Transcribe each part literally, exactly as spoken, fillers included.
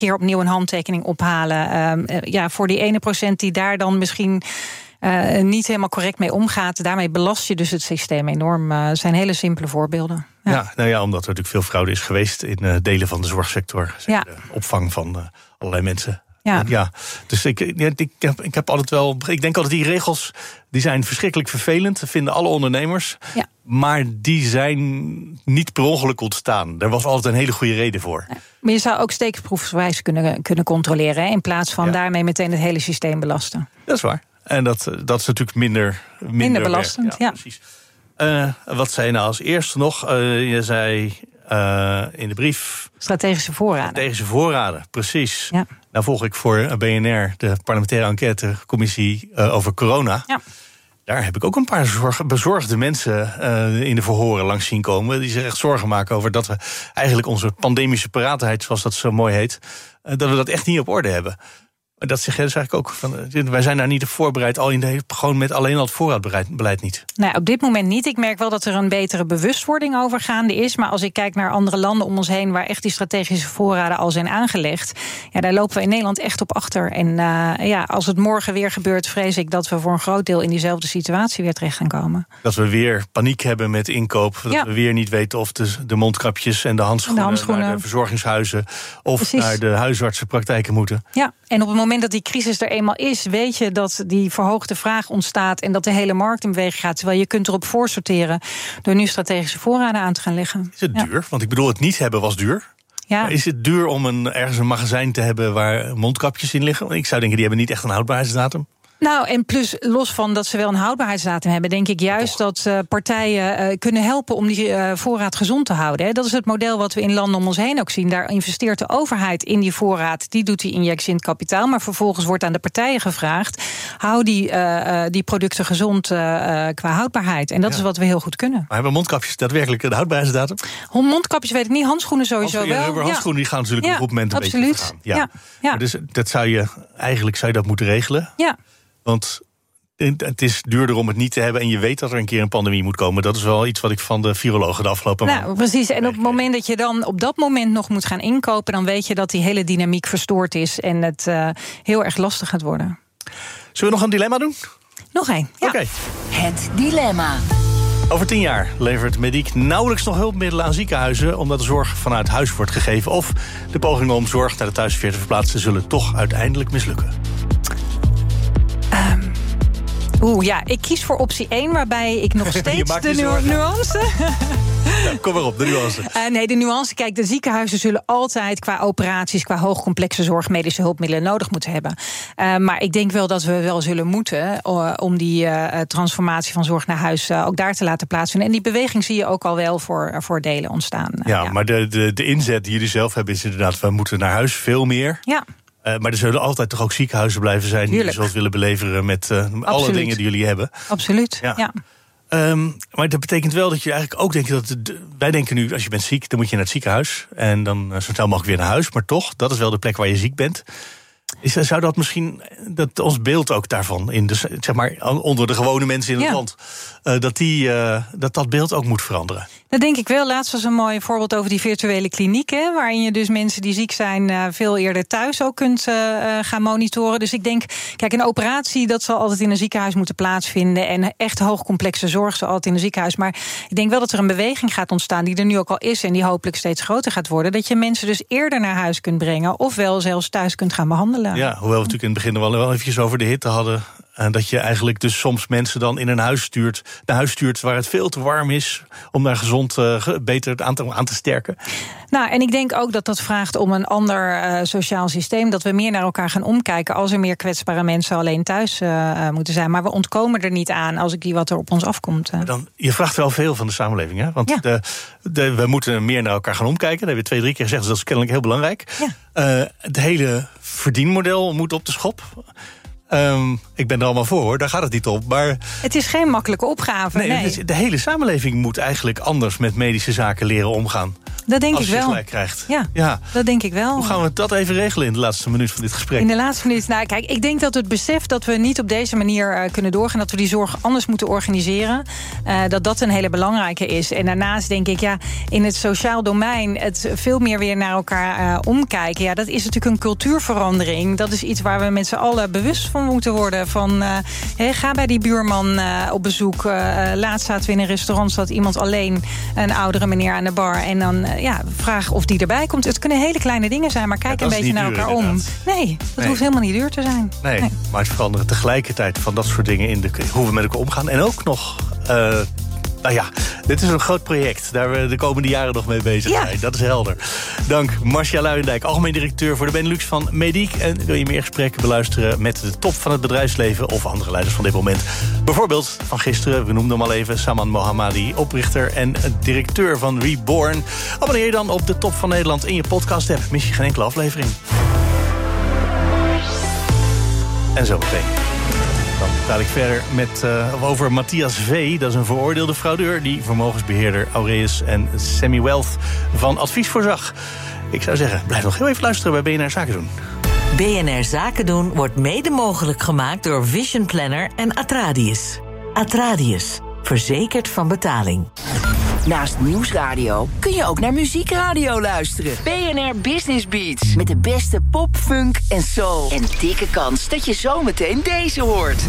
keer opnieuw een handtekening ophalen. Uh, ja, voor die ene procent die daar dan misschien uh, niet helemaal correct mee omgaat. Daarmee belast je dus het systeem enorm. Uh, zijn hele simpele voorbeelden. Ja. ja, nou ja, omdat er natuurlijk veel fraude is geweest in uh, delen van de zorgsector. Zeg, ja. De opvang van uh, allerlei mensen. Ja. ja, dus ik, ik, ik, heb, ik heb altijd wel. Ik denk altijd die regels die zijn verschrikkelijk vervelend. Dat vinden alle ondernemers. Ja. Maar die zijn niet per ongeluk ontstaan. Daar was altijd een hele goede reden voor. Ja. Maar je zou ook steekproefsgewijs kunnen, kunnen controleren. Hè, in plaats van ja. daarmee meteen het hele systeem belasten. Dat is waar. En dat, dat is natuurlijk minder. Minder, minder belastend. Ja, ja. Precies. Uh, wat zei je nou als eerste nog? Uh, je zei uh, in de brief. Strategische voorraden. Strategische voorraden, precies. Ja. Nou volg ik voor B N R de parlementaire enquêtecommissie uh, over corona. Ja. Daar heb ik ook een paar zorg, bezorgde mensen uh, in de verhoren langs zien komen. Die zich echt zorgen maken over dat we eigenlijk onze pandemische paraatheid, zoals dat zo mooi heet, uh, dat we dat echt niet op orde hebben. Dat zeg jij dus eigenlijk ook. Van, wij zijn daar niet op voorbereid, al in de, gewoon met alleen al het voorraadbeleid niet. Nou, op dit moment niet. Ik merk wel dat er een betere bewustwording over gaande is. Maar als ik kijk naar andere landen om ons heen waar echt die strategische voorraden al zijn aangelegd, ja, daar lopen we in Nederland echt op achter. En uh, ja, als het morgen weer gebeurt, vrees ik dat we voor een groot deel in diezelfde situatie weer terecht gaan komen. Dat we weer paniek hebben met inkoop. Dat ja. we weer niet weten of de, de mondkapjes en de handschoenen, de handschoenen naar de verzorgingshuizen of Precies. naar de huisartsenpraktijken moeten. Ja, en op het moment dat die crisis er eenmaal is, weet je dat die verhoogde vraag ontstaat en dat de hele markt in beweging gaat. Terwijl je kunt erop voorsorteren door nu strategische voorraden aan te gaan leggen. Is het duur? Ja. Want ik bedoel, het niet hebben was duur. Ja. Maar is het duur om een, ergens een magazijn te hebben waar mondkapjes in liggen? Ik zou denken, die hebben niet echt een houdbaarheidsdatum. Nou, en plus, los van dat ze wel een houdbaarheidsdatum hebben, denk ik juist Toch. dat uh, partijen uh, kunnen helpen om die uh, voorraad gezond te houden. Hè. Dat is het model wat we in landen om ons heen ook zien. Daar investeert de overheid in die voorraad, die doet die injectie in het kapitaal. Maar vervolgens wordt aan de partijen gevraagd, hou die, uh, die producten gezond uh, qua houdbaarheid. En dat ja. is wat we heel goed kunnen. Maar hebben mondkapjes daadwerkelijk een houdbaarheidsdatum? Mondkapjes weet ik niet, handschoenen sowieso handschoenen, wel. Rubber, handschoenen ja. die gaan natuurlijk ja, op het moment een absoluut. beetje vergaan. Ja. Ja. Ja. Dus dat zou je, eigenlijk zou je dat moeten regelen. Ja. Want het is duurder om het niet te hebben en je weet dat er een keer een pandemie moet komen. Dat is wel iets wat ik van de virologen de afgelopen maanden. Nou, precies. En op het moment dat je dan op dat moment nog moet gaan inkopen, dan weet je dat die hele dynamiek verstoord is en het uh, heel erg lastig gaat worden. Zullen we nog een dilemma doen? Nog één. Ja. Oké. Okay. Het dilemma. Over tien jaar levert Mediek nauwelijks nog hulpmiddelen aan ziekenhuizen omdat de zorg vanuit huis wordt gegeven. Of de pogingen om zorg naar de thuissfeer te verplaatsen zullen toch uiteindelijk mislukken. Um. Oeh, ja, ik kies voor optie één, waarbij ik nog steeds de nu- nuance... Ja, kom maar op, de nuance. Uh, nee, de nuance, kijk, de ziekenhuizen zullen altijd qua operaties, qua hoogcomplexe zorg, medische hulpmiddelen nodig moeten hebben. Uh, maar ik denk wel dat we wel zullen moeten uh, om die uh, transformatie van zorg naar huis uh, ook daar te laten plaatsvinden. En die beweging zie je ook al wel voor, voor delen ontstaan. Uh, ja, ja, maar de, de, de inzet die jullie zelf hebben is inderdaad, we moeten naar huis veel meer. Ja. Uh, maar er zullen altijd toch ook ziekenhuizen blijven zijn die je zult willen beleveren met uh, alle dingen die jullie hebben. Absoluut, ja. ja. Um, maar dat betekent wel dat je eigenlijk ook denkt dat het, wij denken nu, als je bent ziek, dan moet je naar het ziekenhuis en dan uh, zo snel mogelijk weer naar huis. Maar toch, dat is wel de plek waar je ziek bent. Is, zou dat misschien, dat ons beeld ook daarvan, in de, zeg maar, onder de gewone mensen in het ja. land, uh, dat, die, uh, dat dat beeld ook moet veranderen? Dat denk ik wel. Laatst was een mooi voorbeeld over die virtuele klinieken, waarin je dus mensen die ziek zijn uh, veel eerder thuis ook kunt uh, gaan monitoren. Dus ik denk, kijk, een operatie, dat zal altijd in een ziekenhuis moeten plaatsvinden en echt hoogcomplexe zorg zal altijd in een ziekenhuis. Maar ik denk wel dat er een beweging gaat ontstaan die er nu ook al is en die hopelijk steeds groter gaat worden, dat je mensen dus eerder naar huis kunt brengen, ofwel zelfs thuis kunt gaan behandelen. Ja, hoewel we natuurlijk in het begin wel, wel eventjes over de hitte hadden. En dat je eigenlijk dus soms mensen dan in een huis stuurt, naar huis stuurt waar het veel te warm is, om daar gezond uh, beter aan te, aan te sterken. Nou, en ik denk ook dat dat vraagt om een ander uh, sociaal systeem, dat we meer naar elkaar gaan omkijken als er meer kwetsbare mensen alleen thuis uh, moeten zijn. Maar we ontkomen er niet aan als ik zie wat er op ons afkomt. Uh. Dan, je vraagt wel veel van de samenleving, hè? Want ja. de, de, we moeten meer naar elkaar gaan omkijken. Dat hebben we twee, drie keer gezegd, dus dat is kennelijk heel belangrijk. Ja. Uh, het hele verdienmodel moet op de schop. Um, ik ben er allemaal voor, hoor. Daar gaat het niet om. Maar het is geen makkelijke opgave. Nee, nee. De hele samenleving moet eigenlijk anders met medische zaken leren omgaan. Dat denk als ik wel. Als je gelijk krijgt. Ja, ja, dat denk ik wel. Hoe gaan we dat even regelen in de laatste minuut van dit gesprek? In de laatste minuut, nou kijk, ik denk dat het besef dat we niet op deze manier uh, kunnen doorgaan, dat we die zorg anders moeten organiseren, uh, dat dat een hele belangrijke is. En daarnaast denk ik, ja, in het sociaal domein het veel meer weer naar elkaar uh, omkijken. Ja, dat is natuurlijk een cultuurverandering. Dat is iets waar we met z'n allen bewust van moeten worden. Van, uh, he, ga bij die buurman uh, op bezoek. Uh, laatst zaten we in een restaurant, zat iemand alleen, een oudere meneer aan de bar, en dan uh, ja, vraag of die erbij komt. Het kunnen hele kleine dingen zijn, maar kijk ja, een beetje naar duur, elkaar inderdaad. om. Nee, dat nee. hoeft helemaal niet duur te zijn. Nee, nee, maar het veranderen tegelijkertijd van dat soort dingen in de, hoe we met elkaar omgaan. En ook nog, uh, nou ja, dit is een groot project. Daar we de komende jaren nog mee bezig zijn. Ja. Dat is helder. Dank Marcia Luijendijk, algemeen directeur voor de Benelux van Mediek. En wil je meer gesprekken beluisteren met de top van het bedrijfsleven of andere leiders van dit moment? Bijvoorbeeld van gisteren, we noemden hem al even, Saman Mohammadi, oprichter en directeur van Reborn. Abonneer je dan op de Top van Nederland in je podcast-app. Mis je geen enkele aflevering. En zo meteen. Dan praat ik verder met, uh, over Matthias V. Dat is een veroordeelde fraudeur die vermogensbeheerder Aureus en Semi Wealth van advies voorzag. Ik zou zeggen, blijf nog heel even luisteren bij B N R Zaken doen. B N R Zaken doen wordt mede mogelijk gemaakt door Vision Planner en Atradius. Atradius, verzekerd van betaling. Naast Nieuwsradio kun je ook naar Muziekradio luisteren. B N R Business Beats. Met de beste pop, funk en soul. En dikke kans dat je zometeen deze hoort.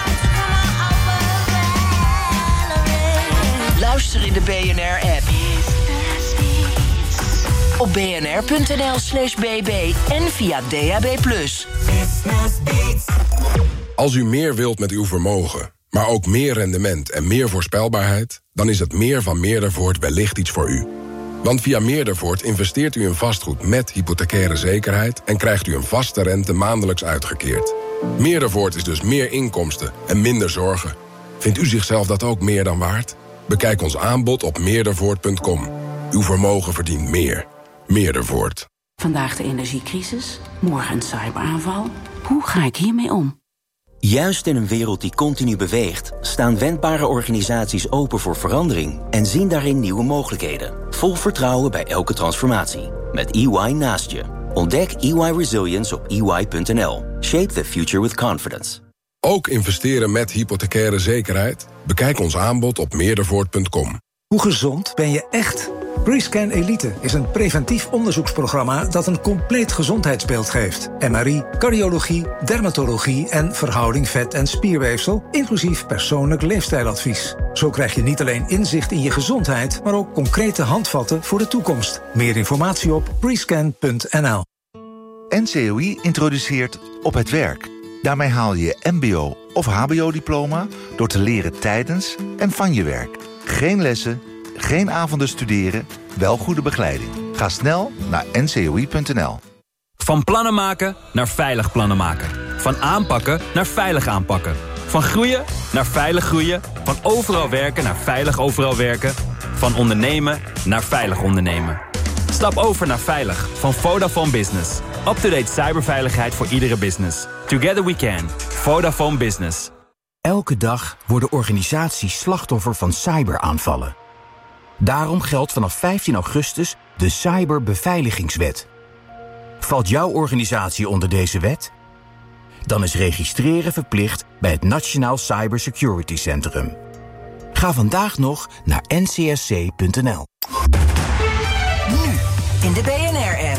Luister in de B N R-app. Op bnr.nl slash bb en via D A B plus. Als u meer wilt met uw vermogen, maar ook meer rendement en meer voorspelbaarheid, dan is het meer van Meerdervoort wellicht iets voor u. Want via Meerdervoort investeert u in vastgoed met hypothecaire zekerheid en krijgt u een vaste rente maandelijks uitgekeerd. Meerdervoort is dus meer inkomsten en minder zorgen. Vindt u zichzelf dat ook meer dan waard? Bekijk ons aanbod op meerdervoort punt com. Uw vermogen verdient meer. Meerdervoort. Vandaag de energiecrisis, morgen een cyberaanval. Hoe ga ik hiermee om? Juist in een wereld die continu beweegt, staan wendbare organisaties open voor verandering en zien daarin nieuwe mogelijkheden. Vol vertrouwen bij elke transformatie. Met E Y naast je. Ontdek E Y Resilience op E Y punt N L. Shape the future with confidence. Ook investeren met hypothecaire zekerheid? Bekijk ons aanbod op meerdervoort punt com. Hoe gezond ben je echt? Prescan Elite is een preventief onderzoeksprogramma dat een compleet gezondheidsbeeld geeft. M R I, cardiologie, dermatologie en verhouding vet- en spierweefsel, inclusief persoonlijk leefstijladvies. Zo krijg je niet alleen inzicht in je gezondheid, maar ook concrete handvatten voor de toekomst. Meer informatie op prescan punt n l. N C O I introduceert Op het Werk. Daarmee haal je je M B O of H B O-diploma door te leren tijdens en van je werk. Geen lessen, geen avonden studeren, wel goede begeleiding. Ga snel naar N C O I punt N L. Van plannen maken naar veilig plannen maken. Van aanpakken naar veilig aanpakken. Van groeien naar veilig groeien. Van overal werken naar veilig overal werken. Van ondernemen naar veilig ondernemen. Stap over naar veilig van Vodafone Business. Up-to-date cyberveiligheid voor iedere business. Together we can. Vodafone Business. Elke dag worden organisaties slachtoffer van cyberaanvallen. Daarom geldt vanaf vijftien augustus de Cyberbeveiligingswet. Valt jouw organisatie onder deze wet? Dan is registreren verplicht bij het Nationaal Cybersecurity Centrum. Ga vandaag nog naar N C S C punt N L. Nu in de B N R-app.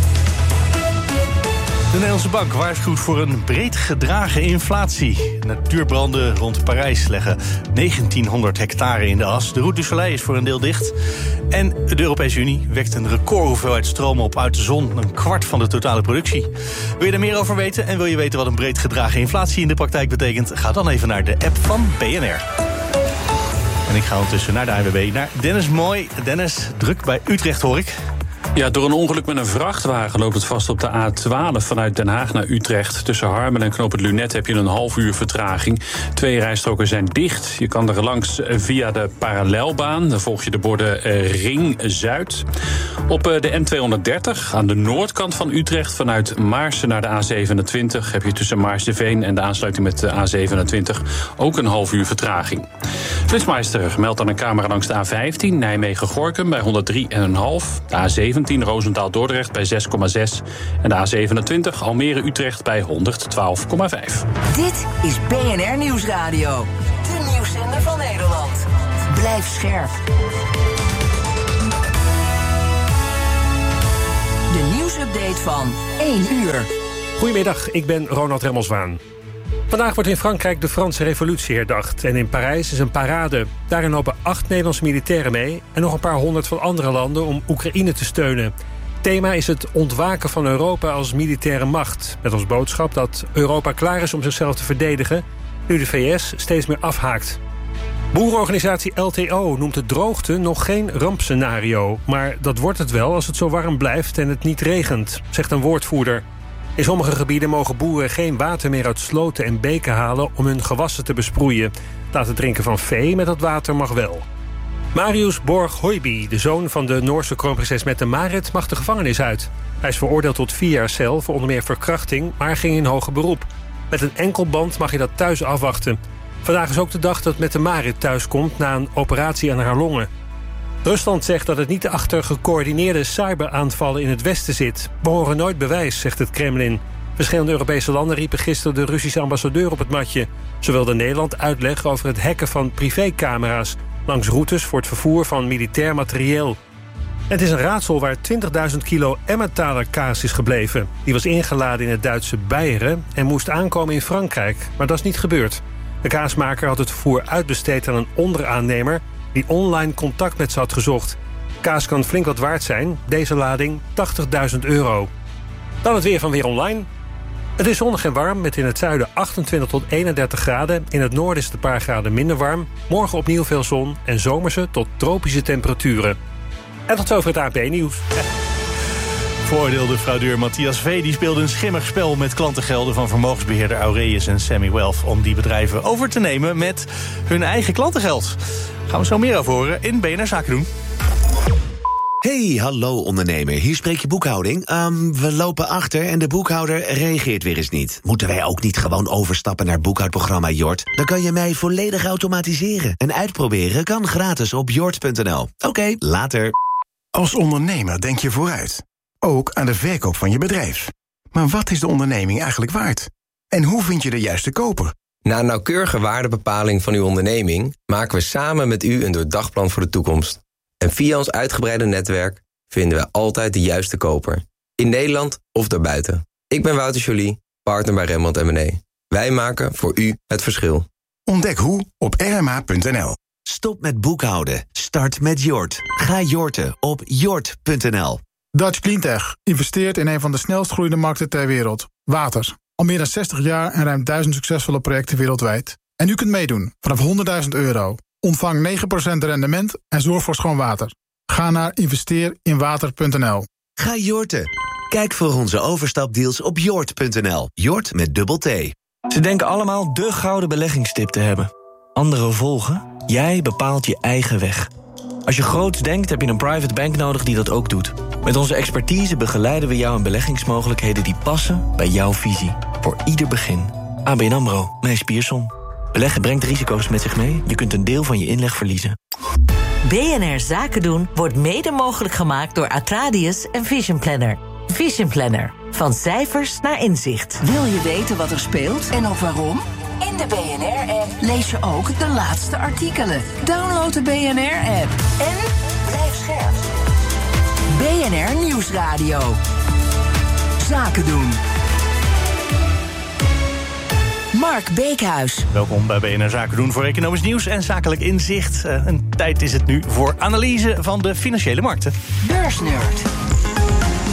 De Nederlandse Bank waarschuwt voor een breed gedragen inflatie. Natuurbranden rond Parijs leggen negentienhonderd hectare in de as. De Route du Soleil is voor een deel dicht. En de Europese Unie wekt een recordhoeveelheid stroom op uit de zon. Een kwart van de totale productie. Wil je daar meer over weten en wil je weten wat een breed gedragen inflatie in de praktijk betekent? Ga dan even naar de app van B N R. En ik ga ondertussen naar de A N W B, naar Dennis Mooi. Dennis, druk bij Utrecht hoor ik. Ja, door een ongeluk met een vrachtwagen loopt het vast op de A twaalf vanuit Den Haag naar Utrecht. Tussen Harmelen en Knoop het Lunet heb je een half uur vertraging. Twee rijstroken zijn dicht. Je kan er langs via de parallelbaan. Dan volg je de borden Ring Zuid. Op de N tweehonderddertig aan de noordkant van Utrecht vanuit Maarsen naar de A zevenentwintig... heb je tussen Maarseveen en de aansluiting met de A zevenentwintig ook een half uur vertraging. Flitsmeister meldt aan een camera langs de A vijftien Nijmegen-Gorinchem bij honderd drie komma vijf. De A zeventien Roosendaal-Dordrecht bij zes komma zes. En de A zevenentwintig Almere-Utrecht bij honderdtwaalf komma vijf. Dit is B N R Nieuwsradio. De nieuwszender van Nederland. Blijf scherp. De nieuwsupdate van één uur. Goedemiddag, ik ben Ronald Remmelswaan. Vandaag wordt in Frankrijk de Franse revolutie herdacht. En in Parijs is een parade. Daarin lopen acht Nederlandse militairen mee en nog een paar honderd van andere landen om Oekraïne te steunen. Thema is het ontwaken van Europa als militaire macht. Met als boodschap dat Europa klaar is om zichzelf te verdedigen, nu de V S steeds meer afhaakt. Boerenorganisatie L T O noemt de droogte nog geen rampscenario. Maar dat wordt het wel als het zo warm blijft en het niet regent, zegt een woordvoerder. In sommige gebieden mogen boeren geen water meer uit sloten en beken halen om hun gewassen te besproeien. Laten drinken van vee met dat water mag wel. Marius Borg-Hoijby, de zoon van de Noorse kroonprinses Mette-Marit, mag de gevangenis uit. Hij is veroordeeld tot vier jaar cel voor onder meer verkrachting, maar ging in hoger beroep. Met een enkelband mag je dat thuis afwachten. Vandaag is ook de dag dat Mette-Marit thuiskomt na een operatie aan haar longen. Rusland zegt dat het niet achter gecoördineerde cyberaanvallen in het Westen zit. We horen nooit bewijs, zegt het Kremlin. Verschillende Europese landen riepen gisteren de Russische ambassadeur op het matje. Zo wilde Nederland uitleg over het hacken van privécamera's langs routes voor het vervoer van militair materieel. Het is een raadsel waar twintigduizend kilo Emmentaler kaas is gebleven. Die was ingeladen in het Duitse Beieren en moest aankomen in Frankrijk, maar dat is niet gebeurd. De kaasmaker had het vervoer uitbesteed aan een onderaannemer die online contact met ze had gezocht. Kaas kan flink wat waard zijn, deze lading tachtigduizend euro. Dan het weer van Weer Online. Het is zonnig en warm, met in het zuiden achtentwintig tot eenendertig graden. In het noorden is het een paar graden minder warm. Morgen opnieuw veel zon en zomerse tot tropische temperaturen. En tot zover het A P nieuws. Veroordeelde fraudeur Matthias V. die speelde een schimmig spel met klantengelden van vermogensbeheerder Aureus en Sammy Wealth om die bedrijven over te nemen met hun eigen klantengeld. Gaan we zo meer over horen in B N R Zaken doen. Hey, hallo ondernemer, hier spreek je boekhouding. Um, we lopen achter en de boekhouder reageert weer eens niet. Moeten wij ook niet gewoon overstappen naar boekhoudprogramma Jort? Dan kan je mij volledig automatiseren. En uitproberen kan gratis op jort punt n l. Oké, okay, later. Als ondernemer denk je vooruit. Ook aan de verkoop van je bedrijf. Maar wat is de onderneming eigenlijk waard? En hoe vind je de juiste koper? Na een nauwkeurige waardebepaling van uw onderneming maken we samen met u een doordacht voor de toekomst. En via ons uitgebreide netwerk vinden we altijd de juiste koper. In Nederland of daarbuiten. Ik ben Wouter Joly, partner bij Rembrandt en Mené. Wij maken voor u het verschil. Ontdek hoe op r m a punt n l. Stop met boekhouden. Start met Jort. Ga Jorten op jort punt n l. Dutch Cleantech investeert in een van de snelst groeiende markten ter wereld. Water. Al meer dan zestig jaar en ruim duizend succesvolle projecten wereldwijd. En u kunt meedoen vanaf honderdduizend euro. Ontvang negen procent rendement en zorg voor schoon water. Ga naar investeer in water punt n l. Ga Jorten. Kijk voor onze overstapdeals op jort punt n l. Jort met dubbel T. Ze denken allemaal de gouden beleggingstip te hebben. Anderen volgen. Jij bepaalt je eigen weg. Als je groots denkt, heb je een private bank nodig die dat ook doet. Met onze expertise begeleiden we jou in beleggingsmogelijkheden die passen bij jouw visie. Voor ieder begin. A B N AMRO, Mees Pierson. Beleggen brengt risico's met zich mee. Je kunt een deel van je inleg verliezen. B N R Zaken doen wordt mede mogelijk gemaakt door Atradius en Vision Planner. Vision Planner. Van cijfers naar inzicht. Wil je weten wat er speelt en ook waarom? In de B N R-app lees je ook de laatste artikelen. Download de B N R-app en blijf scherp. B N R Nieuwsradio. Zaken doen. Mark Beekhuis. Welkom bij B N R Zaken doen voor economisch nieuws en zakelijk inzicht. Uh, een tijd is het nu voor analyse van de financiële markten. Beursnerd.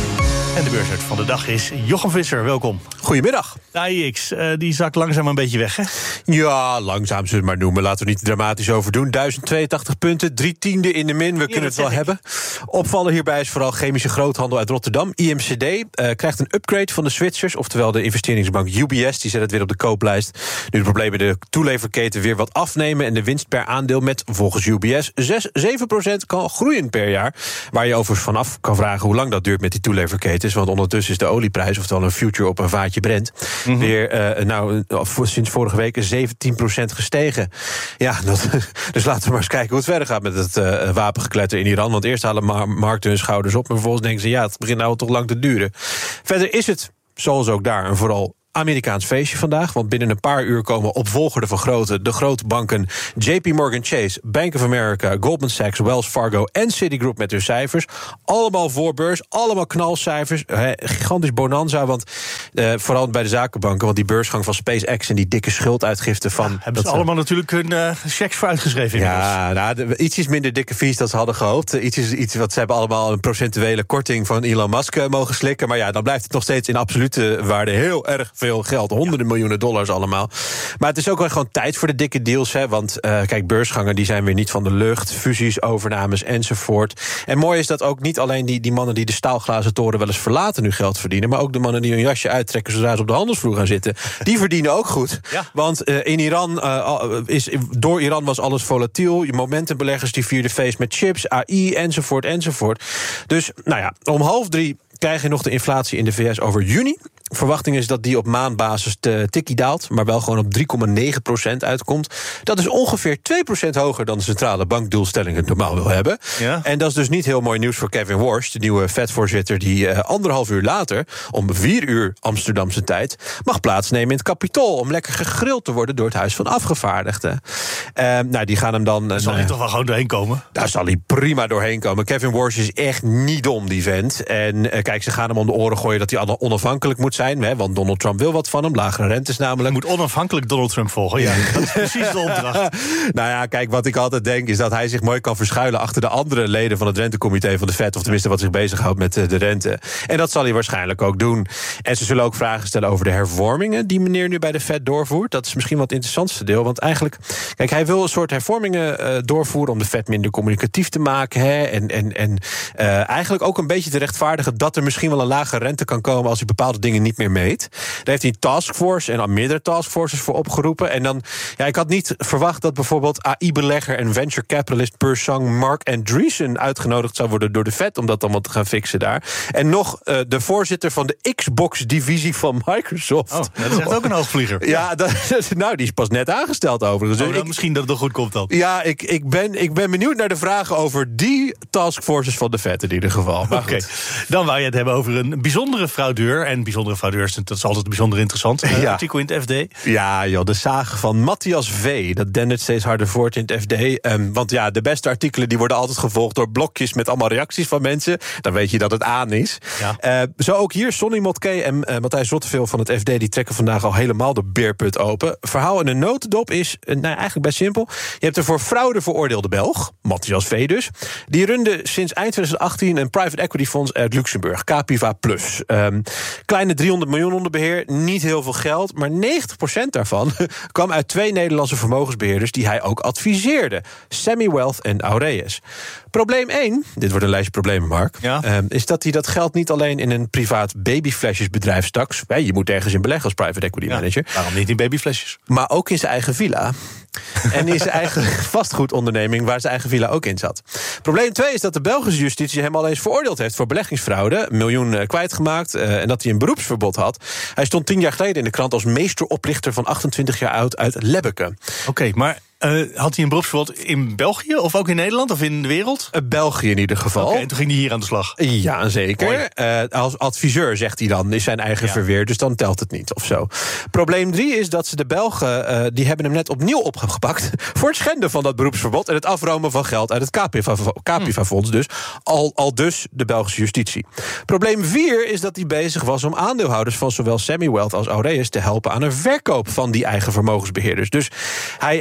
En de beursuit van de dag is Jochem Visser, welkom. Goedemiddag. De A I X, uh, die zakt langzaam een beetje weg, hè? Ja, langzaam zullen we het maar noemen. Laten we niet dramatisch over doen. duizend tweeëntachtig punten, drie tiende in de min. We ja, kunnen het wel ik. hebben. Opvallen hierbij is vooral chemische groothandel uit Rotterdam. I M C D uh, krijgt een upgrade van de Zwitsers, oftewel de investeringsbank U B S. Die zet het weer op de kooplijst. Nu de problemen de toeleverketen weer wat afnemen en de winst per aandeel met, volgens U B S, zes, zeven procent kan groeien per jaar. Waar je overigens vanaf kan vragen hoe lang dat duurt met die toeleverketens. Want ondertussen is de olieprijs, oftewel een future op een vaatje Brent, mm-hmm. weer uh, nou, sinds vorige week zeventien procent gestegen. Ja, dat, dus laten we maar eens kijken hoe het verder gaat met het uh, wapengekletter in Iran. Want eerst halen mar- markten hun schouders op, maar vervolgens denken ze, ja, het begint nou toch lang te duren. Verder is het, zoals ook daar, en vooral Amerikaans feestje vandaag, want binnen een paar uur komen opvolgerde van grote, de grote banken J P Morgan Chase, Bank of America, Goldman Sachs, Wells Fargo en Citigroup met hun cijfers. Allemaal voorbeurs, allemaal knalcijfers. He, gigantisch bonanza, want uh, vooral bij de zakenbanken, want die beursgang van SpaceX en die dikke schulduitgifte van... Ja, hebben ze allemaal uh, natuurlijk hun uh, checks voor uitgeschreven. Ja, nou, de, ietsjes minder dikke fees dan ze hadden gehoopt. Iets is iets wat ze hebben allemaal een procentuele korting van Elon Musk uh, mogen slikken. Maar ja, dan blijft het nog steeds in absolute waarde heel erg veel geld, honderden ja. miljoenen dollars allemaal. Maar het is ook wel gewoon tijd voor de dikke deals, hè, want uh, kijk, beursgangen die zijn weer niet van de lucht, fusies, overnames enzovoort. En mooi is dat ook niet alleen die, die mannen die de staalglazen toren wel eens verlaten nu geld verdienen, maar ook de mannen die hun jasje uittrekken zodra ze op de handelsvloer gaan zitten, die verdienen ook goed. Ja. Want uh, in Iran, uh, is, door Iran was alles volatiel, je momentumbeleggers die vierden feest met chips, A I enzovoort enzovoort. Dus, nou ja, om half drie krijg je nog de inflatie in de V S over juni. Verwachting is dat die op maandbasis te tikkie daalt, maar wel gewoon op drie komma negen procent uitkomt. Dat is ongeveer twee procent hoger dan de centrale bankdoelstelling het normaal wil hebben. Ja. En dat is dus niet heel mooi nieuws voor Kevin Warsh, de nieuwe Fed-voorzitter, die uh, anderhalf uur later, om vier uur Amsterdamse tijd, mag plaatsnemen in het Kapitool om lekker gegrild te worden door het Huis van Afgevaardigden. Uh, nou, die gaan hem dan... Daar zal hij uh, toch wel gewoon doorheen komen? Daar zal hij prima doorheen komen. Kevin Warsh is echt niet dom, die vent. En uh, kijk, ze gaan hem om de oren gooien dat hij onafhankelijk moet zijn, hè, want Donald Trump wil wat van hem, lagere rentes namelijk. Je moet onafhankelijk Donald Trump volgen, ja. Dat is precies de opdracht. Nou ja, kijk, wat ik altijd denk is dat hij zich mooi kan verschuilen achter de andere leden van het rentecomité van de Fed, of tenminste wat zich bezighoudt met de rente. En dat zal hij waarschijnlijk ook doen. En ze zullen ook vragen stellen over de hervormingen die meneer nu bij de Fed doorvoert. Dat is misschien wat het interessantste deel, want eigenlijk, kijk, hij wil een soort hervormingen uh, doorvoeren om de Fed minder communicatief te maken, hè, en, en, en uh, eigenlijk ook een beetje te rechtvaardigen dat er misschien wel een lage rente kan komen als hij bepaalde dingen niet meer meet. Daar heeft hij een taskforce en al meerdere taskforces voor opgeroepen. En dan, ja, ik had niet verwacht dat bijvoorbeeld A I-belegger en venture capitalist Persang Mark Andreessen uitgenodigd zou worden door de Fed om dat allemaal te gaan fixen daar. En nog uh, de voorzitter van de Xbox-divisie van Microsoft. Oh, dat is echt ook een hoogvlieger. Ja, dat, nou, die is pas net aangesteld overigens. Oh, dus ik, misschien dat het nog goed komt dan. Ja, ik, ik, ben, ik ben benieuwd naar de vragen over die taskforces van de Fed in ieder geval. Oké, okay. Dan wou je het hebben over een bijzondere fraudeur. En bijzondere fraudeurs, dat is altijd bijzonder interessant. Een ja. artikel in het F D. Ja, joh, de zaag van Matthias V. Dat dendert steeds harder voort in het F D. Um, want ja, de beste artikelen die worden altijd gevolgd door blokjes met allemaal reacties van mensen. Dan weet je dat het aan is. Ja. Uh, zo ook hier, Sonny Motke en uh, Matthijs Zotteveel van het F D... die trekken vandaag al helemaal de beerput open. Verhaal in een notendop is uh, nou, eigenlijk best simpel. Je hebt een voor fraude veroordeelde Belg, Matthias V. dus. Die runde sinds eind twintig achttien een private equity fonds uit Luxemburg, Capiva Plus. Um, kleine driehonderd miljoen onder beheer, niet heel veel geld, maar negentig procent daarvan kwam uit twee Nederlandse vermogensbeheerders die hij ook adviseerde. Semi-Wealth en Aureus. Probleem één, dit wordt een lijstje problemen, Mark, ja. um, is dat hij dat geld niet alleen in een privaat babyflesjesbedrijf stak. Hey, je moet ergens in beleggen als private equity ja, manager. Waarom niet in babyflesjes? Maar ook in zijn eigen villa. En in zijn eigen vastgoedonderneming, waar zijn eigen villa ook in zat. Probleem twee is dat de Belgische justitie hem al eens veroordeeld heeft voor beleggingsfraude, een miljoen uh, kwijtgemaakt, uh, en dat hij een beroepsverbod had. Hij stond tien jaar geleden in de krant als meesteroplichter van achtentwintig jaar oud uit Lebbeke. Oké, okay, maar Uh, had hij een beroepsverbod in België of ook in Nederland of in de wereld? Uh, België in ieder geval. Oké, okay, en toen ging hij hier aan de slag? Ja, zeker. Uh, als adviseur, zegt hij dan, is zijn eigen ja. verweer, dus dan telt het niet of zo. Probleem drie is dat ze de Belgen, uh, die hebben hem net opnieuw opgepakt voor het schenden van dat beroepsverbod en het afromen van geld uit het Capiva-fonds, dus al, al dus de Belgische justitie. Probleem vier is dat hij bezig was om aandeelhouders van zowel Semi-Wealth als Aureus te helpen aan een verkoop van die eigen vermogensbeheerders. Dus hij, hij uh,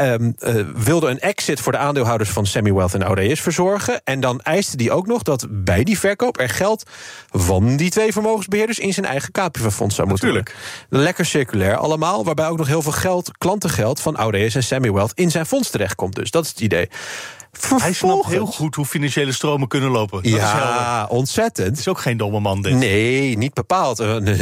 um, uh, wilde een exit voor de aandeelhouders van Semi-Wealth en Aureus verzorgen. En dan eiste die ook nog dat bij die verkoop er geld van die twee vermogensbeheerders in zijn eigen Capiva-fonds zou moeten worden. Lekker circulair allemaal, waarbij ook nog heel veel geld, klantengeld van Aureus en Semi-Wealth in zijn fonds terechtkomt. Dus dat is het idee. Vervolgens, hij snapt heel goed hoe financiële stromen kunnen lopen. Dat ja, is ontzettend. Het is ook geen domme man, dit. Nee, niet bepaald.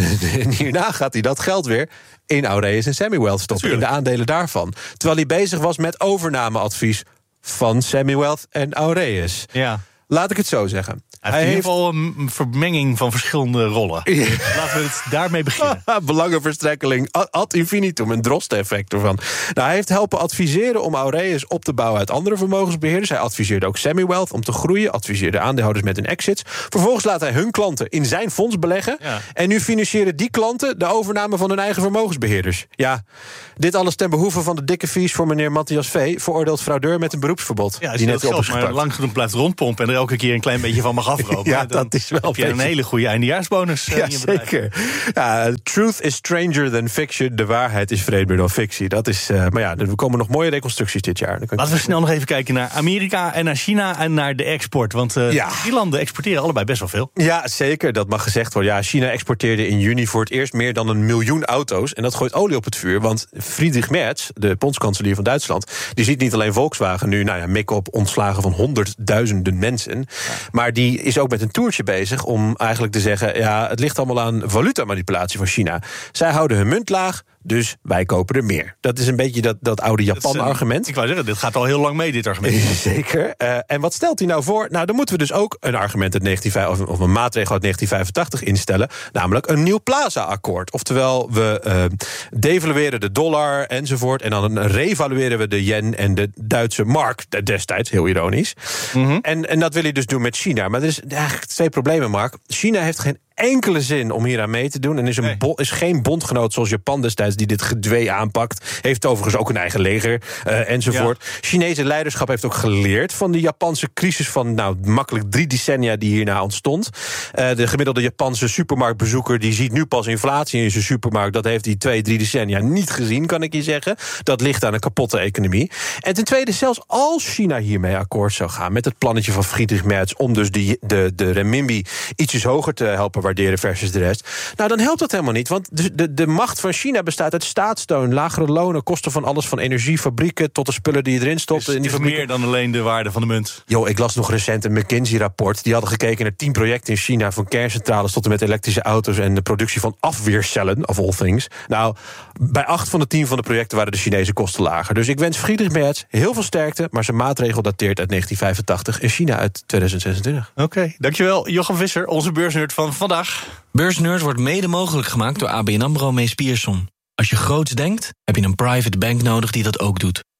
En hierna gaat hij dat geld weer in Aureus en Semi-Wealth stoppen. Natuurlijk. In de aandelen daarvan. Terwijl hij bezig was met overnameadvies van Semi-Wealth en Aureus. Ja. Laat ik het zo zeggen. Hij heeft in ieder geval een vermenging van verschillende rollen. Ja. Laten we het daarmee beginnen. Belangenverstrekkeling ad infinitum, een Drost-effect ervan. Nou, hij heeft helpen adviseren om Aureus op te bouwen uit andere vermogensbeheerders. Hij adviseerde ook Semi-Wealth om te groeien. Adviseerde aandeelhouders met hun exits. Vervolgens laat hij hun klanten in zijn fonds beleggen. Ja. En nu financieren die klanten de overname van hun eigen vermogensbeheerders. Ja, dit alles ten behoeve van de dikke fees voor meneer Matthias V., veroordeeld fraudeur met een beroepsverbod. Ja, die net op is gepakt. Maar lang genoeg blijft rondpompen en er elke keer een klein beetje van mag afromen. Ja, dat is wel. Heb je een hele goede eindejaarsbonus uh, ja, in je bedrijf. Zeker. Ja, truth is stranger than fiction. De waarheid is vreemder dan fictie. Dat is, uh, maar ja, er komen nog mooie reconstructies dit jaar. Laten we snel nog even kijken naar Amerika en naar China en naar de export. Want uh, ja. die landen exporteren allebei best wel veel. Ja, zeker. Dat mag gezegd worden. Ja, China exporteerde in juni voor het eerst meer dan een miljoen auto's. En dat gooit olie op het vuur. Want Friedrich Merz, de bondskanselier van Duitsland, die ziet niet alleen Volkswagen nu, nou ja, mikken op ontslagen van honderdduizenden mensen. Ja. Maar die is ook met een toertje bezig om eigenlijk te zeggen, ja, het ligt allemaal aan valutamanipulatie van China. Zij houden hun munt laag, dus wij kopen er meer. Dat is een beetje dat, dat oude Japan-argument. Ik wou zeggen, dit gaat al heel lang mee, dit argument. Zeker. Uh, en wat stelt hij nou voor? Nou, dan moeten we dus ook een argument uit negentien, of een maatregel uit negentien vijfentachtig instellen, namelijk een nieuw Plaza-akkoord. Oftewel, we uh, devalueren de dollar enzovoort, en dan revalueren we de yen en de Duitse mark destijds, heel ironisch. Mm-hmm. En, en dat wil hij dus doen met China. Maar er is eigenlijk twee problemen, Mark. China heeft geen enkele zin om hier aan mee te doen. En is, een nee. bo- is geen bondgenoot zoals Japan destijds die dit gedwee aanpakt. Heeft overigens ook een eigen leger uh, enzovoort. Ja. Chinese leiderschap heeft ook geleerd van de Japanse crisis van nou makkelijk drie decennia die hierna ontstond. Uh, de gemiddelde Japanse supermarktbezoeker die ziet nu pas inflatie in zijn supermarkt. Dat heeft hij twee, drie decennia niet gezien, kan ik je zeggen. Dat ligt aan een kapotte economie. En ten tweede, zelfs als China hiermee akkoord zou gaan met het plannetje van Friedrich Merz om dus de, de, de renminbi ietsjes hoger te helpen waarderen versus de rest. Nou, dan helpt dat helemaal niet, want de, de, de macht van China bestaat uit staatssteun, lagere lonen, kosten van alles van energie, fabrieken tot de spullen die je erin stopt. Dus in die het is meer dan alleen de waarde van de munt. Jo, ik las nog recent een McKinsey-rapport. Die hadden gekeken naar tien projecten in China, van kerncentrales tot en met elektrische auto's en de productie van afweercellen, of all things. Nou, bij acht van de tien van de projecten waren de Chinese kosten lager. Dus ik wens Friedrich Merz heel veel sterkte, maar zijn maatregel dateert uit negentien vijfentachtig en China uit tweeduizend zesentwintig. Oké, okay, dankjewel. Jochem Visser, onze beursnerd van vandaag. Beursnerd wordt mede mogelijk gemaakt door A B N AMRO Mees Pierson. Als je groots denkt, heb je een private bank nodig die dat ook doet.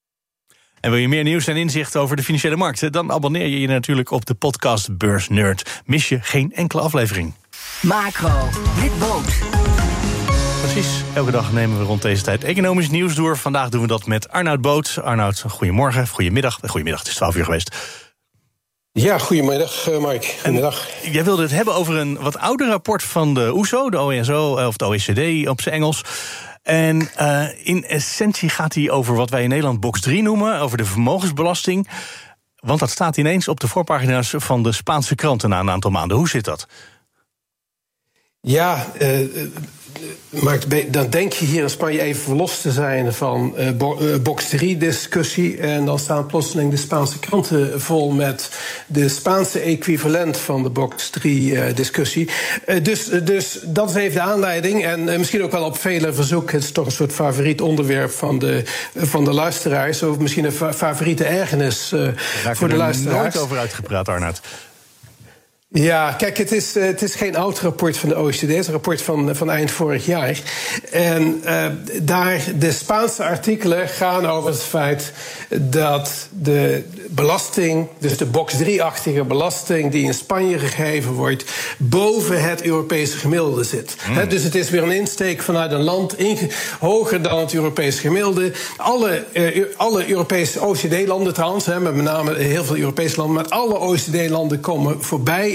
En wil je meer nieuws en inzicht over de financiële markten? Dan abonneer je je natuurlijk op de podcast Beursnerd. Mis je geen enkele aflevering. Macro, met Boot. Precies, elke dag nemen we rond deze tijd economisch nieuws door. Vandaag doen we dat met Arnoud Boot. Arnoud, goedemorgen, goedemiddag. Goedemiddag, het is twaalf uur geweest. Ja, goedemiddag, Mike. Goedemiddag. En jij wilde het hebben over een wat ouder rapport van de O E S O, de O E S O, of de O E C D op zijn Engels. En uh, in essentie gaat hij over wat wij in Nederland box drie noemen, over de vermogensbelasting. Want dat staat ineens op de voorpagina's van de Spaanse kranten na een aantal maanden. Hoe zit dat? Ja, uh, maar dan denk je hier in Spanje even verlost te zijn van uh, bo- uh, box drie discussie. En dan staan plotseling de Spaanse kranten vol met de Spaanse equivalent van de box drie uh, discussie. Uh, dus, dus dat is even de aanleiding. En uh, misschien ook wel op vele verzoek. Het is toch een soort favoriet onderwerp van de, uh, van de luisteraars. Of misschien een fa- favoriete ergernis uh, voor de luisteraars. Daar nooit over uitgepraat, Arnoud. Ja, kijk, het is, uh, het is geen oud rapport van de O E C D. Het is een rapport van, van eind vorig jaar. En uh, daar, de Spaanse artikelen gaan over het feit dat de belasting, dus de box drie-achtige belasting die in Spanje gegeven wordt, boven het Europese gemiddelde zit. Mm. He, dus het is weer een insteek vanuit een land inge- hoger dan het Europese gemiddelde. Alle, uh, alle Europese O E C D-landen trouwens, he, met met name heel veel Europese landen, maar alle O E C D-landen komen voorbij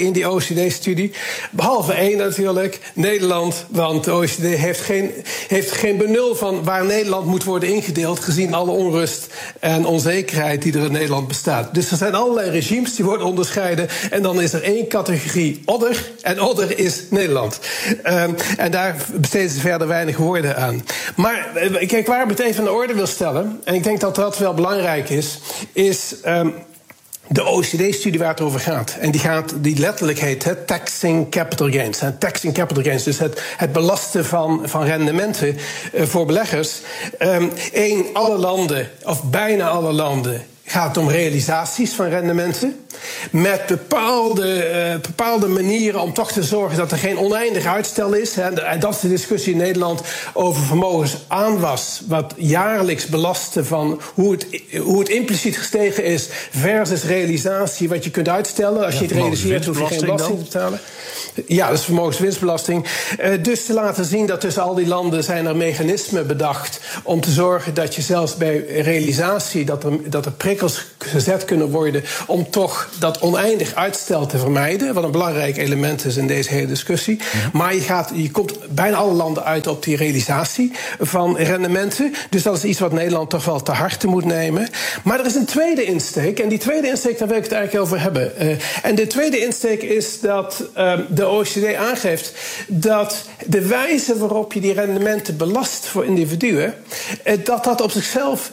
in die O E C D-studie. Behalve één natuurlijk, Nederland. Want de O E C D heeft geen, heeft geen benul van waar Nederland moet worden ingedeeld, gezien alle onrust en onzekerheid die er in Nederland bestaat. Dus er zijn allerlei regimes die worden onderscheiden. En dan is er één categorie odder. En odder is Nederland. Um, en daar besteden ze verder weinig woorden aan. Maar kijk, waar ik het even aan de orde wil stellen, en ik denk dat dat wel belangrijk is, is Um, de O E C D-studie waar het over gaat. En die, gaat, die letterlijk heet he, Taxing Capital Gains. He, taxing Capital Gains, dus het, het belasten van, van rendementen uh, voor beleggers. Um, één, alle landen, of bijna alle landen, gaat om realisaties van rendementen. Met bepaalde, uh, bepaalde manieren om toch te zorgen dat er geen oneindig uitstel is. En dat is de discussie in Nederland over vermogensaanwas. Wat jaarlijks belasten van hoe het, hoe het impliciet gestegen is versus realisatie wat je kunt uitstellen. Als je het realiseert hoef je geen belasting te betalen. Ja, dat is vermogenswinstbelasting. Uh, dus te laten zien dat tussen al die landen zijn er mechanismen bedacht om te zorgen dat je zelfs bij realisatie, dat er, dat er prikkels gezet kunnen worden om toch dat oneindig uitstel te vermijden, wat een belangrijk element is in deze hele discussie. Ja. Maar je, gaat, je komt bijna alle landen uit op die realisatie van rendementen. Dus dat is iets wat Nederland toch wel te harte moet nemen. Maar er is een tweede insteek, en die tweede insteek, daar wil ik het eigenlijk over hebben. Uh, en de tweede insteek is dat uh, de O E C D aangeeft dat de wijze waarop je die rendementen belast voor individuen, uh, dat dat op zichzelf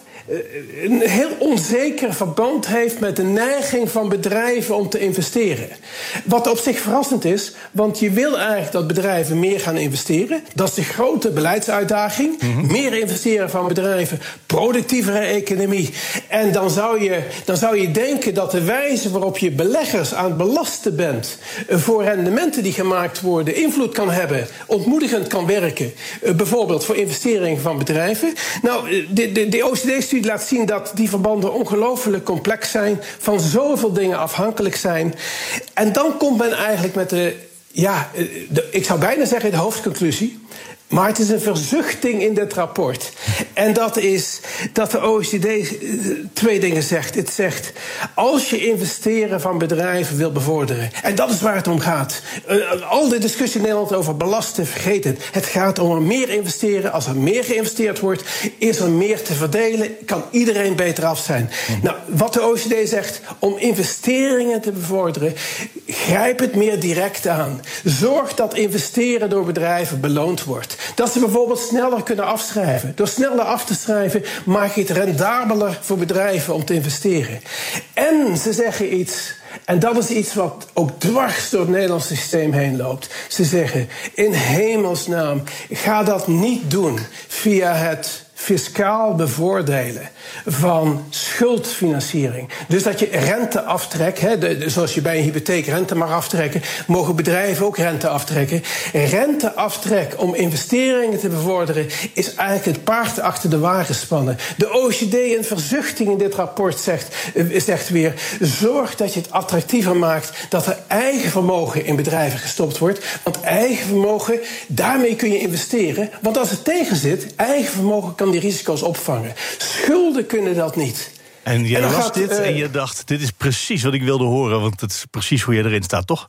een heel onzeker verband heeft met de neiging van bedrijven om te investeren. Wat op zich verrassend is, want je wil eigenlijk dat bedrijven meer gaan investeren. Dat is de grote beleidsuitdaging. Mm-hmm. Meer investeren van bedrijven, productievere economie. En dan zou, je, dan zou je denken dat de wijze waarop je beleggers aan het belasten bent voor rendementen die gemaakt worden, invloed kan hebben, ontmoedigend kan werken. Bijvoorbeeld voor investeringen van bedrijven. Nou, de, de, de O E C D-studie laat zien dat die verbanden ongelooflijk complex zijn, van zoveel dingen afhankelijk zijn. En dan komt men eigenlijk met de, ja, de, ik zou bijna zeggen de hoofdconclusie, maar het is een verzuchting in dit rapport. En dat is dat de O E C D twee dingen zegt. Het zegt, als je investeren van bedrijven wil bevorderen, en dat is waar het om gaat. Uh, al de discussie in Nederland over belasten, vergeet het. Het gaat om er meer investeren. Als er meer geïnvesteerd wordt, is er meer te verdelen. Kan iedereen beter af zijn. Mm. Nou, wat de O E C D zegt, om investeringen te bevorderen, grijp het meer direct aan. Zorg dat investeren door bedrijven beloond wordt. Dat ze bijvoorbeeld sneller kunnen afschrijven. Door sneller af te schrijven maak je het rendabeler voor bedrijven om te investeren. En ze zeggen iets, en dat is iets wat ook dwars door het Nederlandse systeem heen loopt. Ze zeggen, in hemelsnaam, ga dat niet doen via het fiscaal bevoordelen van schuldfinanciering. Dus dat je rente aftrekt, hè, de, de, zoals je bij een hypotheek rente mag aftrekken, mogen bedrijven ook rente aftrekken. Renteaftrek om investeringen te bevorderen is eigenlijk het paard achter de wagen spannen. De O E C D in verzuchting in dit rapport zegt, zegt weer, zorg dat je het attractiever maakt dat er eigen vermogen in bedrijven gestopt wordt. Want eigen vermogen, daarmee kun je investeren. Want als het tegen zit, eigen vermogen kan die risico's opvangen. Schulden kunnen dat niet. En jij en las gaat, dit uh, en je dacht, dit is precies wat ik wilde horen, want het is precies hoe je erin staat, toch?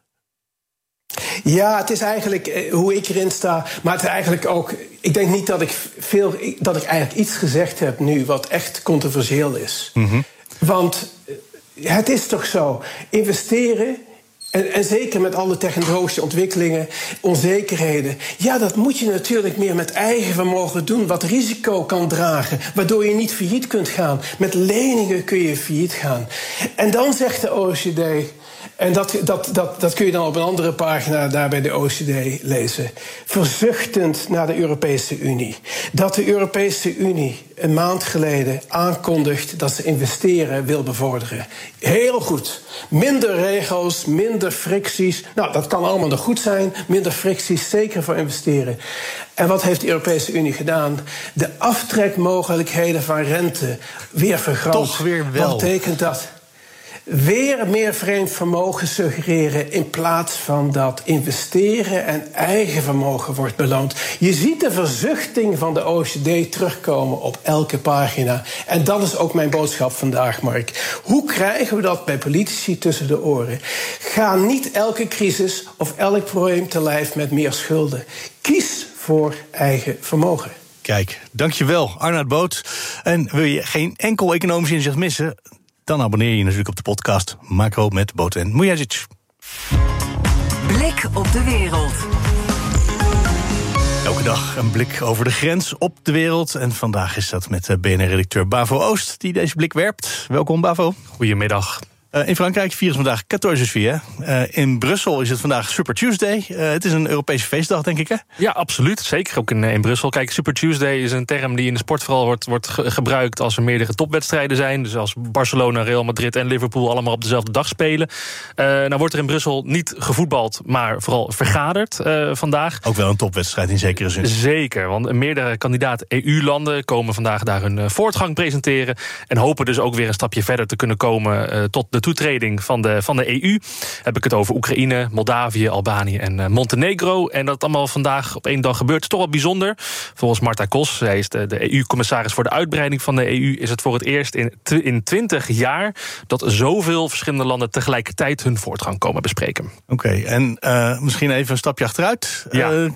Ja, het is eigenlijk uh, hoe ik erin sta, maar het is eigenlijk ook, ik denk niet dat ik veel, dat ik eigenlijk iets gezegd heb nu wat echt controversieel is. Mm-hmm. Want uh, het is toch zo, investeren, En, en zeker met alle technologische ontwikkelingen, onzekerheden. Ja, dat moet je natuurlijk meer met eigen vermogen doen, wat risico kan dragen, waardoor je niet failliet kunt gaan. Met leningen kun je failliet gaan. En dan zegt de O E C D, en dat, dat, dat, dat kun je dan op een andere pagina daar bij de O E C D lezen, verzuchtend naar de Europese Unie. Dat de Europese Unie een maand geleden aankondigt dat ze investeren wil bevorderen. Heel goed. Minder regels, minder fricties. Nou, dat kan allemaal nog goed zijn. Minder fricties, zeker voor investeren. En wat heeft de Europese Unie gedaan? De aftrekmogelijkheden van rente weer vergroot. Toch weer wel. Wat betekent dat? weer meer vreemd vermogen suggereren in plaats van dat investeren en eigen vermogen wordt beloond. Je ziet de verzuchting van de O E C D terugkomen op elke pagina. En dat is ook mijn boodschap vandaag, Mark. Hoe krijgen we dat bij politici tussen de oren? Ga niet elke crisis of elk probleem te lijf met meer schulden. Kies voor eigen vermogen. Kijk, dankjewel, Arnoud Boot. En wil je geen enkel economisch inzicht missen? Dan abonneer je je natuurlijk op de podcast Macro met Boot en Mujagic. Blik op de wereld. Elke dag een blik over de grens op de wereld. En vandaag is dat met B N R-redacteur Bavo Oost die deze blik werpt. Welkom, Bavo. Goedemiddag. Uh, in Frankrijk vieren ze vandaag veertien juillet. Uh, in Brussel is het vandaag Super Tuesday. Uh, het is een Europese feestdag, denk ik, hè? Ja, absoluut. Zeker ook in, in Brussel. Kijk, Super Tuesday is een term die in de sport vooral wordt, wordt ge- gebruikt als er meerdere topwedstrijden zijn. Dus als Barcelona, Real Madrid en Liverpool allemaal op dezelfde dag spelen. Uh, nou wordt er in Brussel niet gevoetbald, maar vooral vergaderd uh, vandaag. Ook wel een topwedstrijd in zekere zin. Zeker, want meerdere kandidaat E U-landen komen vandaag daar hun uh, voortgang presenteren. En hopen dus ook weer een stapje verder te kunnen komen uh, tot de toetreding van de, van de E U. Heb ik het over Oekraïne, Moldavië, Albanië en uh, Montenegro. En dat allemaal vandaag op één dag gebeurt, is toch wel bijzonder. Volgens Marta Kos, zij is de, de E U-commissaris voor de uitbreiding van de E U... is het voor het eerst in, tw- in twintig jaar dat zoveel verschillende landen tegelijkertijd hun voortgang komen bespreken. Oké, okay, en uh, misschien even een stapje achteruit. Ja. Uh,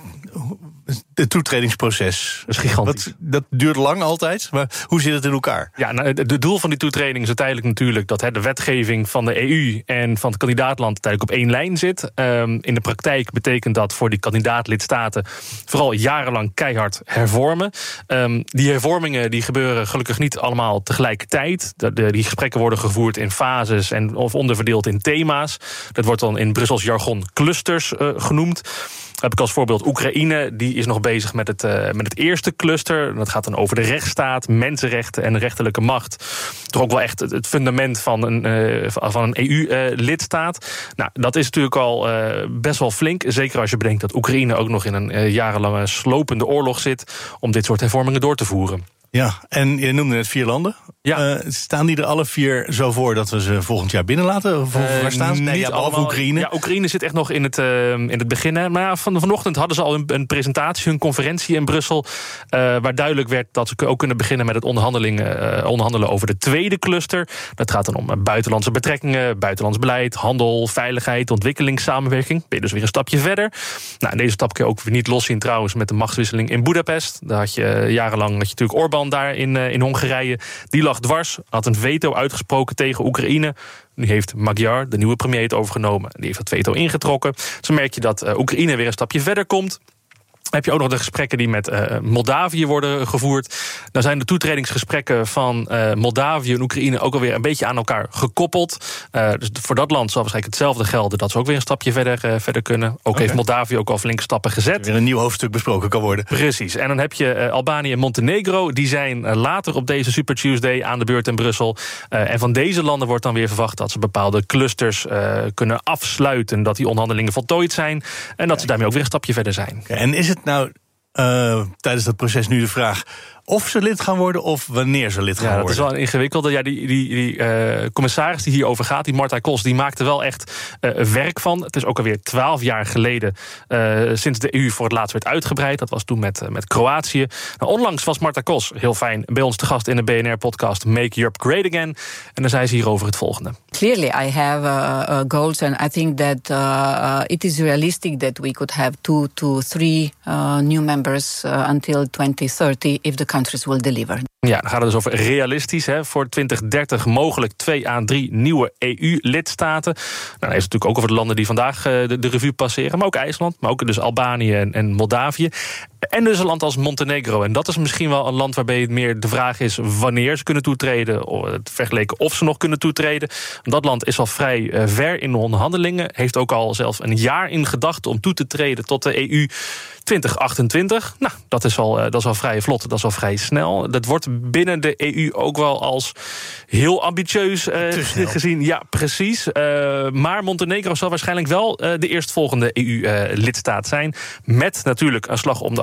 Het toetredingsproces. Dat is gigantisch. Dat, dat duurt lang altijd, maar hoe zit het in elkaar? Ja, nou, het doel van die toetreding is uiteindelijk natuurlijk dat he, de wetgeving van de E U en van het kandidaatland uiteindelijk op één lijn zit. Um, in de praktijk betekent dat voor die kandidaatlidstaten vooral jarenlang keihard hervormen. Um, die hervormingen die gebeuren gelukkig niet allemaal tegelijkertijd. De, de, die gesprekken worden gevoerd in fases en of onderverdeeld in thema's. Dat wordt dan in Brussels jargon clusters uh, genoemd. Heb ik als voorbeeld Oekraïne, die is nog bezig met het, uh, met het eerste cluster. Dat gaat dan over de rechtsstaat, mensenrechten en rechterlijke macht. Toch ook wel echt het, het fundament van een, uh, van een E U-lidstaat. Uh, nou, dat is natuurlijk al uh, best wel flink. Zeker als je bedenkt dat Oekraïne ook nog in een uh, jarenlange slopende oorlog zit om dit soort hervormingen door te voeren. Ja, en je noemde net vier landen. Ja. Uh, staan die er alle vier zo voor dat we ze volgend jaar binnenlaten? Of uh, waar staan ze? Nee, ja, behalve Oekraïne. Ja, Oekraïne zit echt nog in het, uh, in het begin. Hè. Maar ja, van, vanochtend hadden ze al een, een presentatie, een conferentie in Brussel, Uh, waar duidelijk werd dat ze ook kunnen beginnen met het onderhandelingen, uh, onderhandelen over de tweede cluster. Dat gaat dan om uh, buitenlandse betrekkingen, buitenlands beleid, handel, veiligheid, ontwikkelingssamenwerking. Ben je dus weer een stapje verder. Nou, in deze stap kun je ook weer niet los zien trouwens met de machtswisseling in Boedapest. Daar had je uh, jarenlang had je natuurlijk Orbán daar in, uh, in Hongarije. Die lag dwars, had een veto uitgesproken tegen Oekraïne. Nu heeft Magyar, de nieuwe premier, het overgenomen. Die heeft dat veto ingetrokken. Zo merk je dat uh, Oekraïne weer een stapje verder komt. Heb je ook nog de gesprekken die met uh, Moldavië worden gevoerd. Nou zijn de toetredingsgesprekken van uh, Moldavië en Oekraïne ook alweer een beetje aan elkaar gekoppeld. Uh, dus voor dat land zal waarschijnlijk hetzelfde gelden, dat ze ook weer een stapje verder, uh, verder kunnen. Ook okay. heeft Moldavië ook al flinke stappen gezet. Weer een nieuw hoofdstuk besproken kan worden. Precies. En dan heb je uh, Albanië en Montenegro. Die zijn uh, later op deze Super Tuesday aan de beurt in Brussel. Uh, en van deze landen wordt dan weer verwacht dat ze bepaalde clusters uh, kunnen afsluiten. Dat die onderhandelingen voltooid zijn. En dat okay. ze daarmee ook weer een stapje verder zijn. Okay. En is het nou uh, tijdens dat proces nu de vraag of ze lid gaan worden of wanneer ze lid gaan ja, worden? Dat is wel een ingewikkelde. Ja, die die, die uh, commissaris die hierover gaat, die Marta Kos, die maakte wel echt uh, werk van. Het is ook alweer twaalf jaar geleden uh, sinds de E U voor het laatst werd uitgebreid. Dat was toen met, uh, met Kroatië. Nou, onlangs was Marta Kos, heel fijn, bij ons te gast in de B N R-podcast Make Europe Great Again. En dan zei ze hierover het volgende. Clearly, I have uh, uh, goals and I think that uh, uh, it is realistic that we could have two to three uh, new members uh, until twenty thirty if the countries will deliver. Ja, dan gaat het dus over realistisch. Hè, voor twintig dertig mogelijk twee à drie nieuwe E U-lidstaten. Nou, dan heeft het natuurlijk ook over de landen die vandaag uh, de, de revue passeren. Maar ook IJsland, maar ook dus Albanië en, en Moldavië. En dus een land als Montenegro. En dat is misschien wel een land waarbij het meer de vraag is wanneer ze kunnen toetreden. Vergeleken of ze nog kunnen toetreden. Dat land is al vrij uh, ver in de onderhandelingen. Heeft ook al zelfs een jaar in gedachten om toe te treden tot de E U twintig achtentwintig. Nou, dat is al, uh, dat is al vrij vlot, dat is al vrij snel. Dat wordt binnen de E U ook wel als heel ambitieus uh, gezien. Ja, precies. Uh, maar Montenegro zal waarschijnlijk wel uh, de eerstvolgende E U-lidstaat uh, zijn. Met natuurlijk een slag om de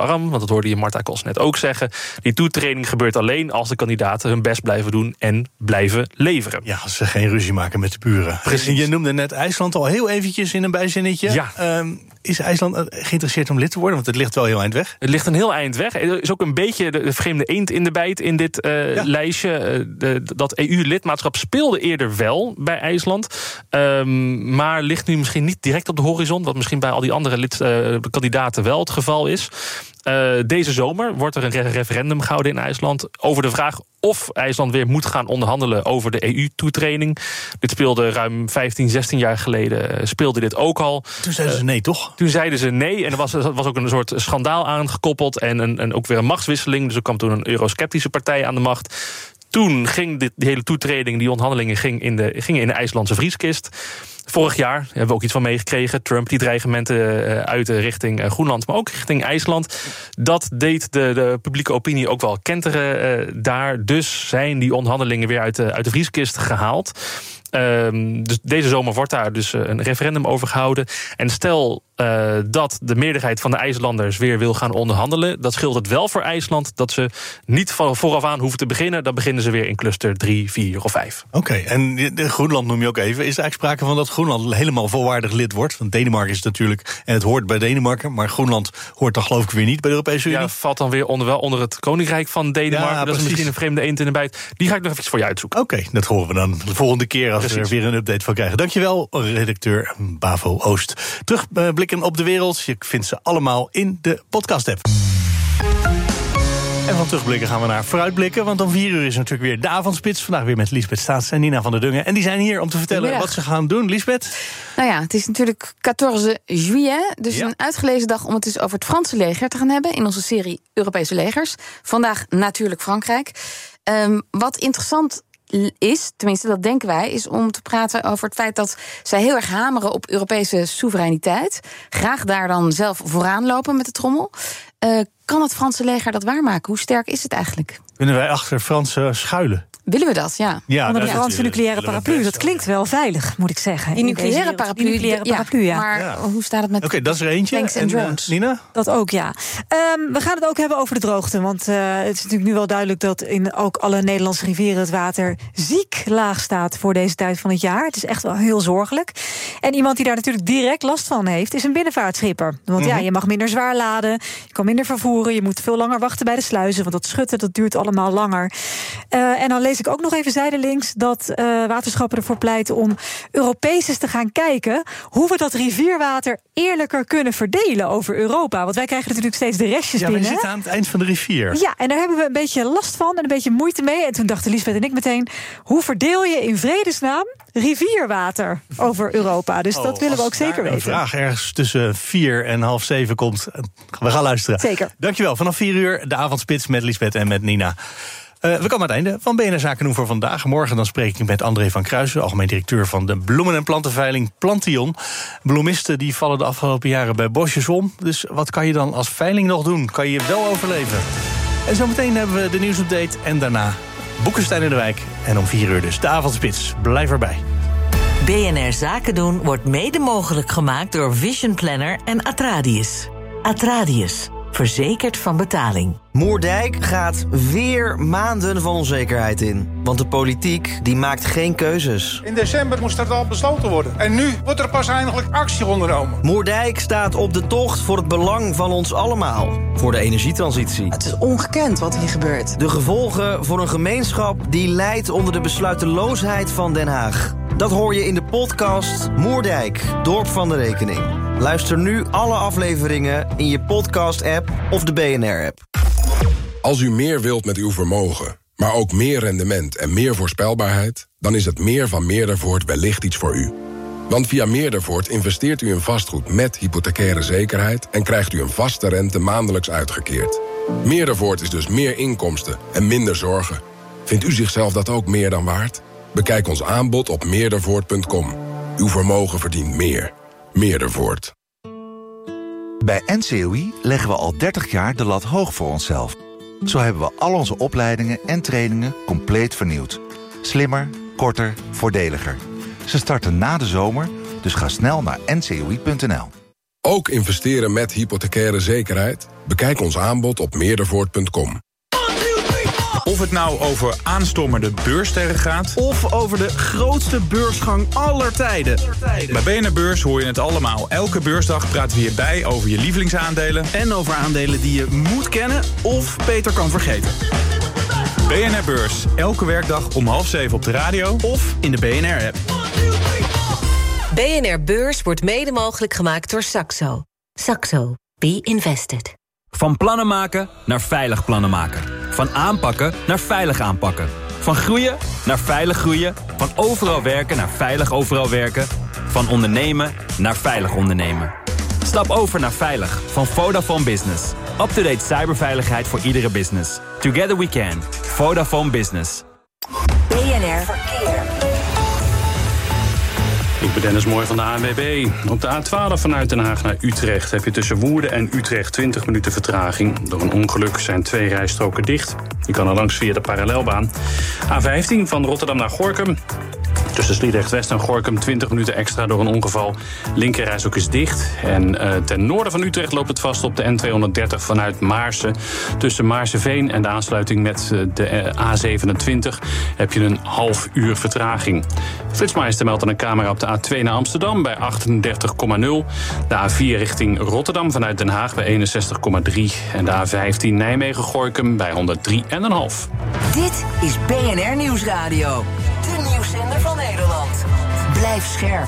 arm. Want dat hoorde je Marta Kos net ook zeggen. Die toetreding gebeurt alleen als de kandidaten hun best blijven doen en blijven leveren. Ja, als ze geen ruzie maken met de buren. Precies. Je noemde net IJsland al heel eventjes in een bijzinnetje. Ja. Um, is IJsland geïnteresseerd om lid te worden? Want het ligt wel heel eind weg. Het ligt een heel eind weg. Er is ook een beetje de vreemde eend in de bijt in dit uh, ja. lijstje. Uh, de, dat E U-lidmaatschap speelde eerder wel bij IJsland. Um, maar ligt nu misschien niet direct op de horizon. Wat misschien bij al die andere lid, uh, kandidaten wel het geval is. Uh, deze zomer wordt er een referendum gehouden in IJsland over de vraag of IJsland weer moet gaan onderhandelen over de E U-toetreding. Dit speelde ruim vijftien, zestien jaar geleden. Speelde dit ook al. Toen zeiden ze nee, toch? Toen zeiden ze nee. En er was, er was ook een soort schandaal aangekoppeld. En, een, en ook weer een machtswisseling. Dus er kwam toen een eurosceptische partij aan de macht. Toen ging dit, die hele toetreding, die onderhandelingen ging in de, gingen in de IJslandse vrieskist. Vorig jaar hebben we ook iets van meegekregen. Trump die dreigementen uitte richting Groenland, maar ook richting IJsland. Dat deed de, de publieke opinie ook wel kenteren uh, daar. Dus zijn die onderhandelingen weer uit de, uit de vrieskist gehaald. Um, dus deze zomer wordt daar dus een referendum over gehouden. En stel uh, dat de meerderheid van de IJslanders weer wil gaan onderhandelen, dat scheelt het wel voor IJsland dat ze niet van vooraf aan hoeven te beginnen. Dan beginnen ze weer in cluster drie, vier of vijf. Oké, okay, en de Groenland noem je ook even. Is er eigenlijk sprake van dat Groenland helemaal volwaardig lid wordt? Want Denemarken is natuurlijk, en het hoort bij Denemarken, maar Groenland hoort dan geloof ik weer niet bij de Europese Unie. Ja, valt dan weer onder, wel onder het Koninkrijk van Denemarken. Ja, dat precies. is misschien een vreemde eend in de bijt. Die ga ik nog even voor je uitzoeken. Oké, okay, dat horen we dan de volgende keer als precies. we er weer een update van krijgen. Dankjewel, redacteur Bavo Oost. Terugblikken op de wereld. Je vindt ze allemaal in de podcast-app. En van terugblikken gaan we naar vooruitblikken. Want om vier uur is natuurlijk weer de avondspits. Vandaag weer met Liesbeth Staats en Nina van der Dungen. En die zijn hier om te vertellen wat ze gaan doen. Liesbeth? Nou ja, het is natuurlijk veertien juillet. Dus ja. een uitgelezen dag om het dus over het Franse leger te gaan hebben. In onze serie Europese legers. Vandaag natuurlijk Frankrijk. Um, wat interessant is, tenminste dat denken wij, is om te praten over het feit dat zij heel erg hameren op Europese soevereiniteit. Graag daar dan zelf vooraan lopen met de trommel. Uh, kan het Franse leger dat waarmaken? Hoe sterk is het eigenlijk? Kunnen wij achter Fransen schuilen? Willen we dat, ja. ja Onder de Franse nucleaire paraplu. Dat klinkt wel veilig, moet ik zeggen. Die nucleaire paraplu, die nucleaire paraplu, ja. Maar ja. hoe staat het met Oké, okay, dat is er eentje. Tanks en drones? Uh, Nina? Dat ook, ja. Um, we gaan het ook hebben over de droogte. Want uh, het is natuurlijk nu wel duidelijk dat in ook alle Nederlandse rivieren het water ziek laag staat voor deze tijd van het jaar. Het is echt wel heel zorgelijk. En iemand die daar natuurlijk direct last van heeft, is een binnenvaartschipper. Want mm-hmm. ja, je mag minder zwaar laden, je kan minder vervoeren, je moet veel langer wachten bij de sluizen, want dat schutten, dat duurt allemaal langer. Uh, en dan lees ik ook nog even zijde links dat uh, waterschappen ervoor pleiten om Europees eens te gaan kijken hoe we dat rivierwater eerlijker kunnen verdelen over Europa. Want wij krijgen natuurlijk steeds de restjes ja, binnen. Ja, we zitten aan het eind van de rivier. Ja, en daar hebben we een beetje last van en een beetje moeite mee. En toen dachten Liesbeth en ik meteen, hoe verdeel je in vredesnaam rivierwater over Europa? Dus oh, dat willen we ook zeker weten. Als een vraag ergens tussen vier en half zeven komt, we gaan luisteren. Zeker. Dankjewel. Vanaf vier uur de avondspits met Liesbeth en met Nina. Uh, we komen aan het einde van B N R Zaken doen voor vandaag. Morgen dan spreek ik met André van Kruijsen, algemeen directeur van de bloemen- en plantenveiling Plantion. Bloemisten die vallen de afgelopen jaren bij bosjes om. Dus wat kan je dan als veiling nog doen? Kan je wel overleven? En zometeen hebben we de nieuwsupdate en daarna Boekenstein in de Wijk. En om vier uur dus de avondspits. Blijf erbij. B N R Zaken doen wordt mede mogelijk gemaakt door Vision Planner en Atradius. Atradius. Verzekerd van betaling. Moerdijk gaat weer maanden van onzekerheid in. Want de politiek die maakt geen keuzes. In december moest dat al besloten worden. En nu wordt er pas eindelijk actie ondernomen. Moerdijk staat op de tocht voor het belang van ons allemaal. Voor de energietransitie. Het is ongekend wat hier gebeurt. De gevolgen voor een gemeenschap die lijdt onder de besluiteloosheid van Den Haag. Dat hoor je in de podcast Moerdijk, Dorp van de Rekening. Luister nu alle afleveringen in je podcast-app of de B N R-app. Als u meer wilt met uw vermogen, maar ook meer rendement en meer voorspelbaarheid, dan is het meer van Meerdervoort wellicht iets voor u. Want via Meerdervoort investeert u in vastgoed met hypothecaire zekerheid en krijgt u een vaste rente maandelijks uitgekeerd. Meerdervoort is dus meer inkomsten en minder zorgen. Vindt u zichzelf dat ook meer dan waard? Bekijk ons aanbod op meerdervoort punt com. Uw vermogen verdient meer. Meerdervoort. Bij N C O I leggen we al dertig jaar de lat hoog voor onszelf. Zo hebben we al onze opleidingen en trainingen compleet vernieuwd. Slimmer, korter, voordeliger. Ze starten na de zomer, dus ga snel naar N C O I punt N L. Ook investeren met hypothecaire zekerheid? Bekijk ons aanbod op meerdervoort punt com. Of het nou over aanstormende beurssterren gaat, of over de grootste beursgang aller tijden. Bij B N R Beurs hoor je het allemaal. Elke beursdag praten we hierbij over je lievelingsaandelen. En over aandelen die je moet kennen of beter kan vergeten. B N R Beurs, elke werkdag om half zeven op de radio of in de B N R-app. B N R Beurs wordt mede mogelijk gemaakt door Saxo. Saxo. Be invested. Van plannen maken naar veilig plannen maken. Van aanpakken naar veilig aanpakken. Van groeien naar veilig groeien. Van overal werken naar veilig overal werken. Van ondernemen naar veilig ondernemen. Stap over naar veilig van Vodafone Business. Up-to-date cyberveiligheid voor iedere business. Together we can. Vodafone Business. B N R Verkeer. Ik ben Dennis Mooi van de A N W B. Op de A twaalf vanuit Den Haag naar Utrecht heb je tussen Woerden en Utrecht twintig minuten vertraging. Door een ongeluk zijn twee rijstroken dicht. Je kan er langs via de parallelbaan. A vijftien van Rotterdam naar Gorinchem. Tussen Sliedrecht-West en Gorinchem twintig minuten extra door een ongeval. Linkerrijstrook is dicht. En uh, ten noorden van Utrecht loopt het vast op de N tweehonderddertig vanuit Maarsen. Tussen Maarseveen en de aansluiting met uh, de uh, A zevenentwintig heb je een half uur vertraging. Flitsmeister meldt aan een camera op de A twee naar Amsterdam bij achtendertig komma nul. De A vier richting Rotterdam vanuit Den Haag bij eenenzestig komma drie. En de A vijftien Nijmegen-Gorinchem bij honderddrie komma vijf. Dit is B N R Nieuwsradio. De nieuwszender van Nederland. Blijf scherp.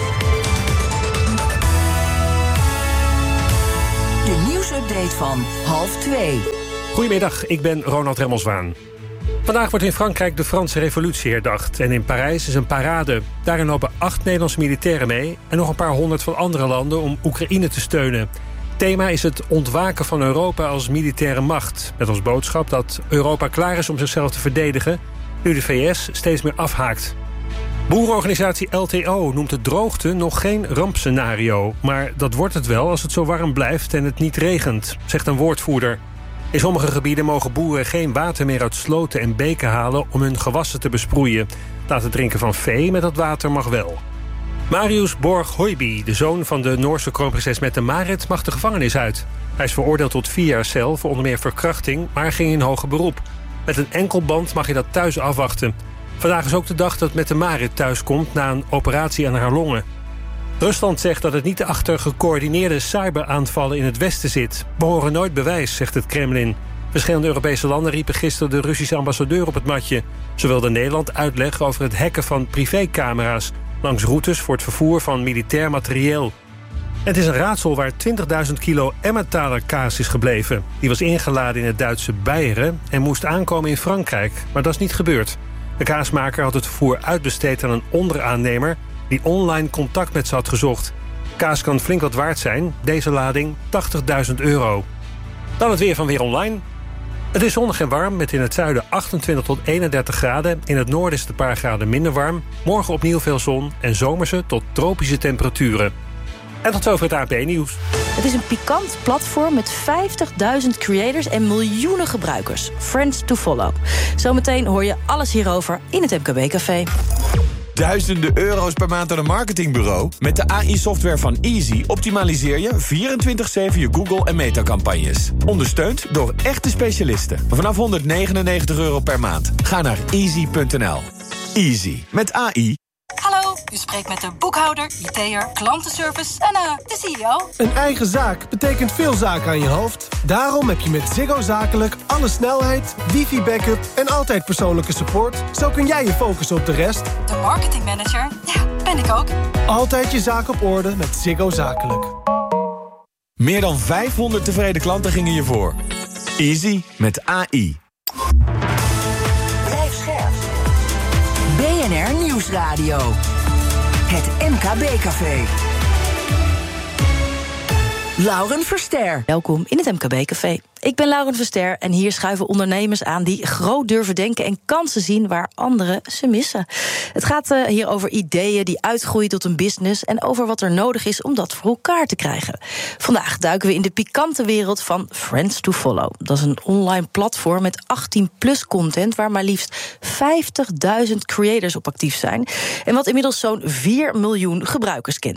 De nieuwsupdate van half twee. Goedemiddag, ik ben Ronald Remmelswaan. Vandaag wordt in Frankrijk de Franse revolutie herdacht. En in Parijs is een parade. Daarin lopen acht Nederlandse militairen mee en nog een paar honderd van andere landen om Oekraïne te steunen. Thema is het ontwaken van Europa als militaire macht. Met als boodschap dat Europa klaar is om zichzelf te verdedigen, nu de V S steeds meer afhaakt. Boerenorganisatie L T O noemt de droogte nog geen rampscenario. Maar dat wordt het wel als het zo warm blijft en het niet regent, zegt een woordvoerder. In sommige gebieden mogen boeren geen water meer uit sloten en beken halen om hun gewassen te besproeien. Laten drinken van vee met dat water mag wel. Marius Borg-Hoijby, de zoon van de Noorse kroonprinses Mette-Marit, mag de gevangenis uit. Hij is veroordeeld tot vier jaar cel voor onder meer verkrachting, maar ging in hoger beroep. Met een enkelband mag je dat thuis afwachten. Vandaag is ook de dag dat Mette-Marit thuiskomt na een operatie aan haar longen. Rusland zegt dat het niet achter gecoördineerde cyberaanvallen in het Westen zit. We horen nooit bewijs, zegt het Kremlin. Verschillende Europese landen riepen gisteren de Russische ambassadeur op het matje. Zo wilde Nederland uitleg over het hacken van privécamera's langs routes voor het vervoer van militair materieel. Het is een raadsel waar twintigduizend kilo Emmentaler kaas is gebleven. Die was ingeladen in het Duitse Beieren en moest aankomen in Frankrijk. Maar dat is niet gebeurd. De kaasmaker had het vervoer uitbesteed aan een onderaannemer die online contact met ze had gezocht. Kaas kan flink wat waard zijn. Deze lading tachtigduizend euro. Dan het weer van Weer Online. Het is zonnig en warm met in het zuiden achtentwintig tot eenendertig graden. In het noorden is het een paar graden minder warm. Morgen opnieuw veel zon en zomerse tot tropische temperaturen. En tot zover het A N P-nieuws. Het is een pikant platform met vijftigduizend creators en miljoenen gebruikers. Friends to follow. Zometeen hoor je alles hierover in het M K B-café. Duizenden euro's per maand aan een marketingbureau? Met de A I-software van Easy optimaliseer je vierentwintig zeven je Google- en Meta-campagnes. Ondersteund door echte specialisten. Vanaf honderdnegenennegentig euro per maand. Ga naar easy punt n l. Easy. Met A I. Hallo, u spreekt met de boekhouder, I T'er, klantenservice en uh, de C E O. Een eigen zaak betekent veel zaken aan je hoofd. Daarom heb je met Ziggo Zakelijk alle snelheid, wifi-backup en altijd persoonlijke support. Zo kun jij je focussen op de rest. De marketingmanager, ja, ben ik ook. Altijd je zaak op orde met Ziggo Zakelijk. Meer dan vijfhonderd tevreden klanten gingen je voor. Easy met A I. Blijf scherp. B N R Nieuwsradio. Het M K B-café. Lauren Verster. Welkom in het M K B-café. Ik ben Lauren Verster en hier schuiven ondernemers aan die groot durven denken en kansen zien waar anderen ze missen. Het gaat uh, hier over ideeën die uitgroeien tot een business en over wat er nodig is om dat voor elkaar te krijgen. Vandaag duiken we in de pikante wereld van Friends to Follow. Dat is een online platform met achttien plus content waar maar liefst vijftigduizend creators op actief zijn en wat inmiddels zo'n vier miljoen gebruikers kent.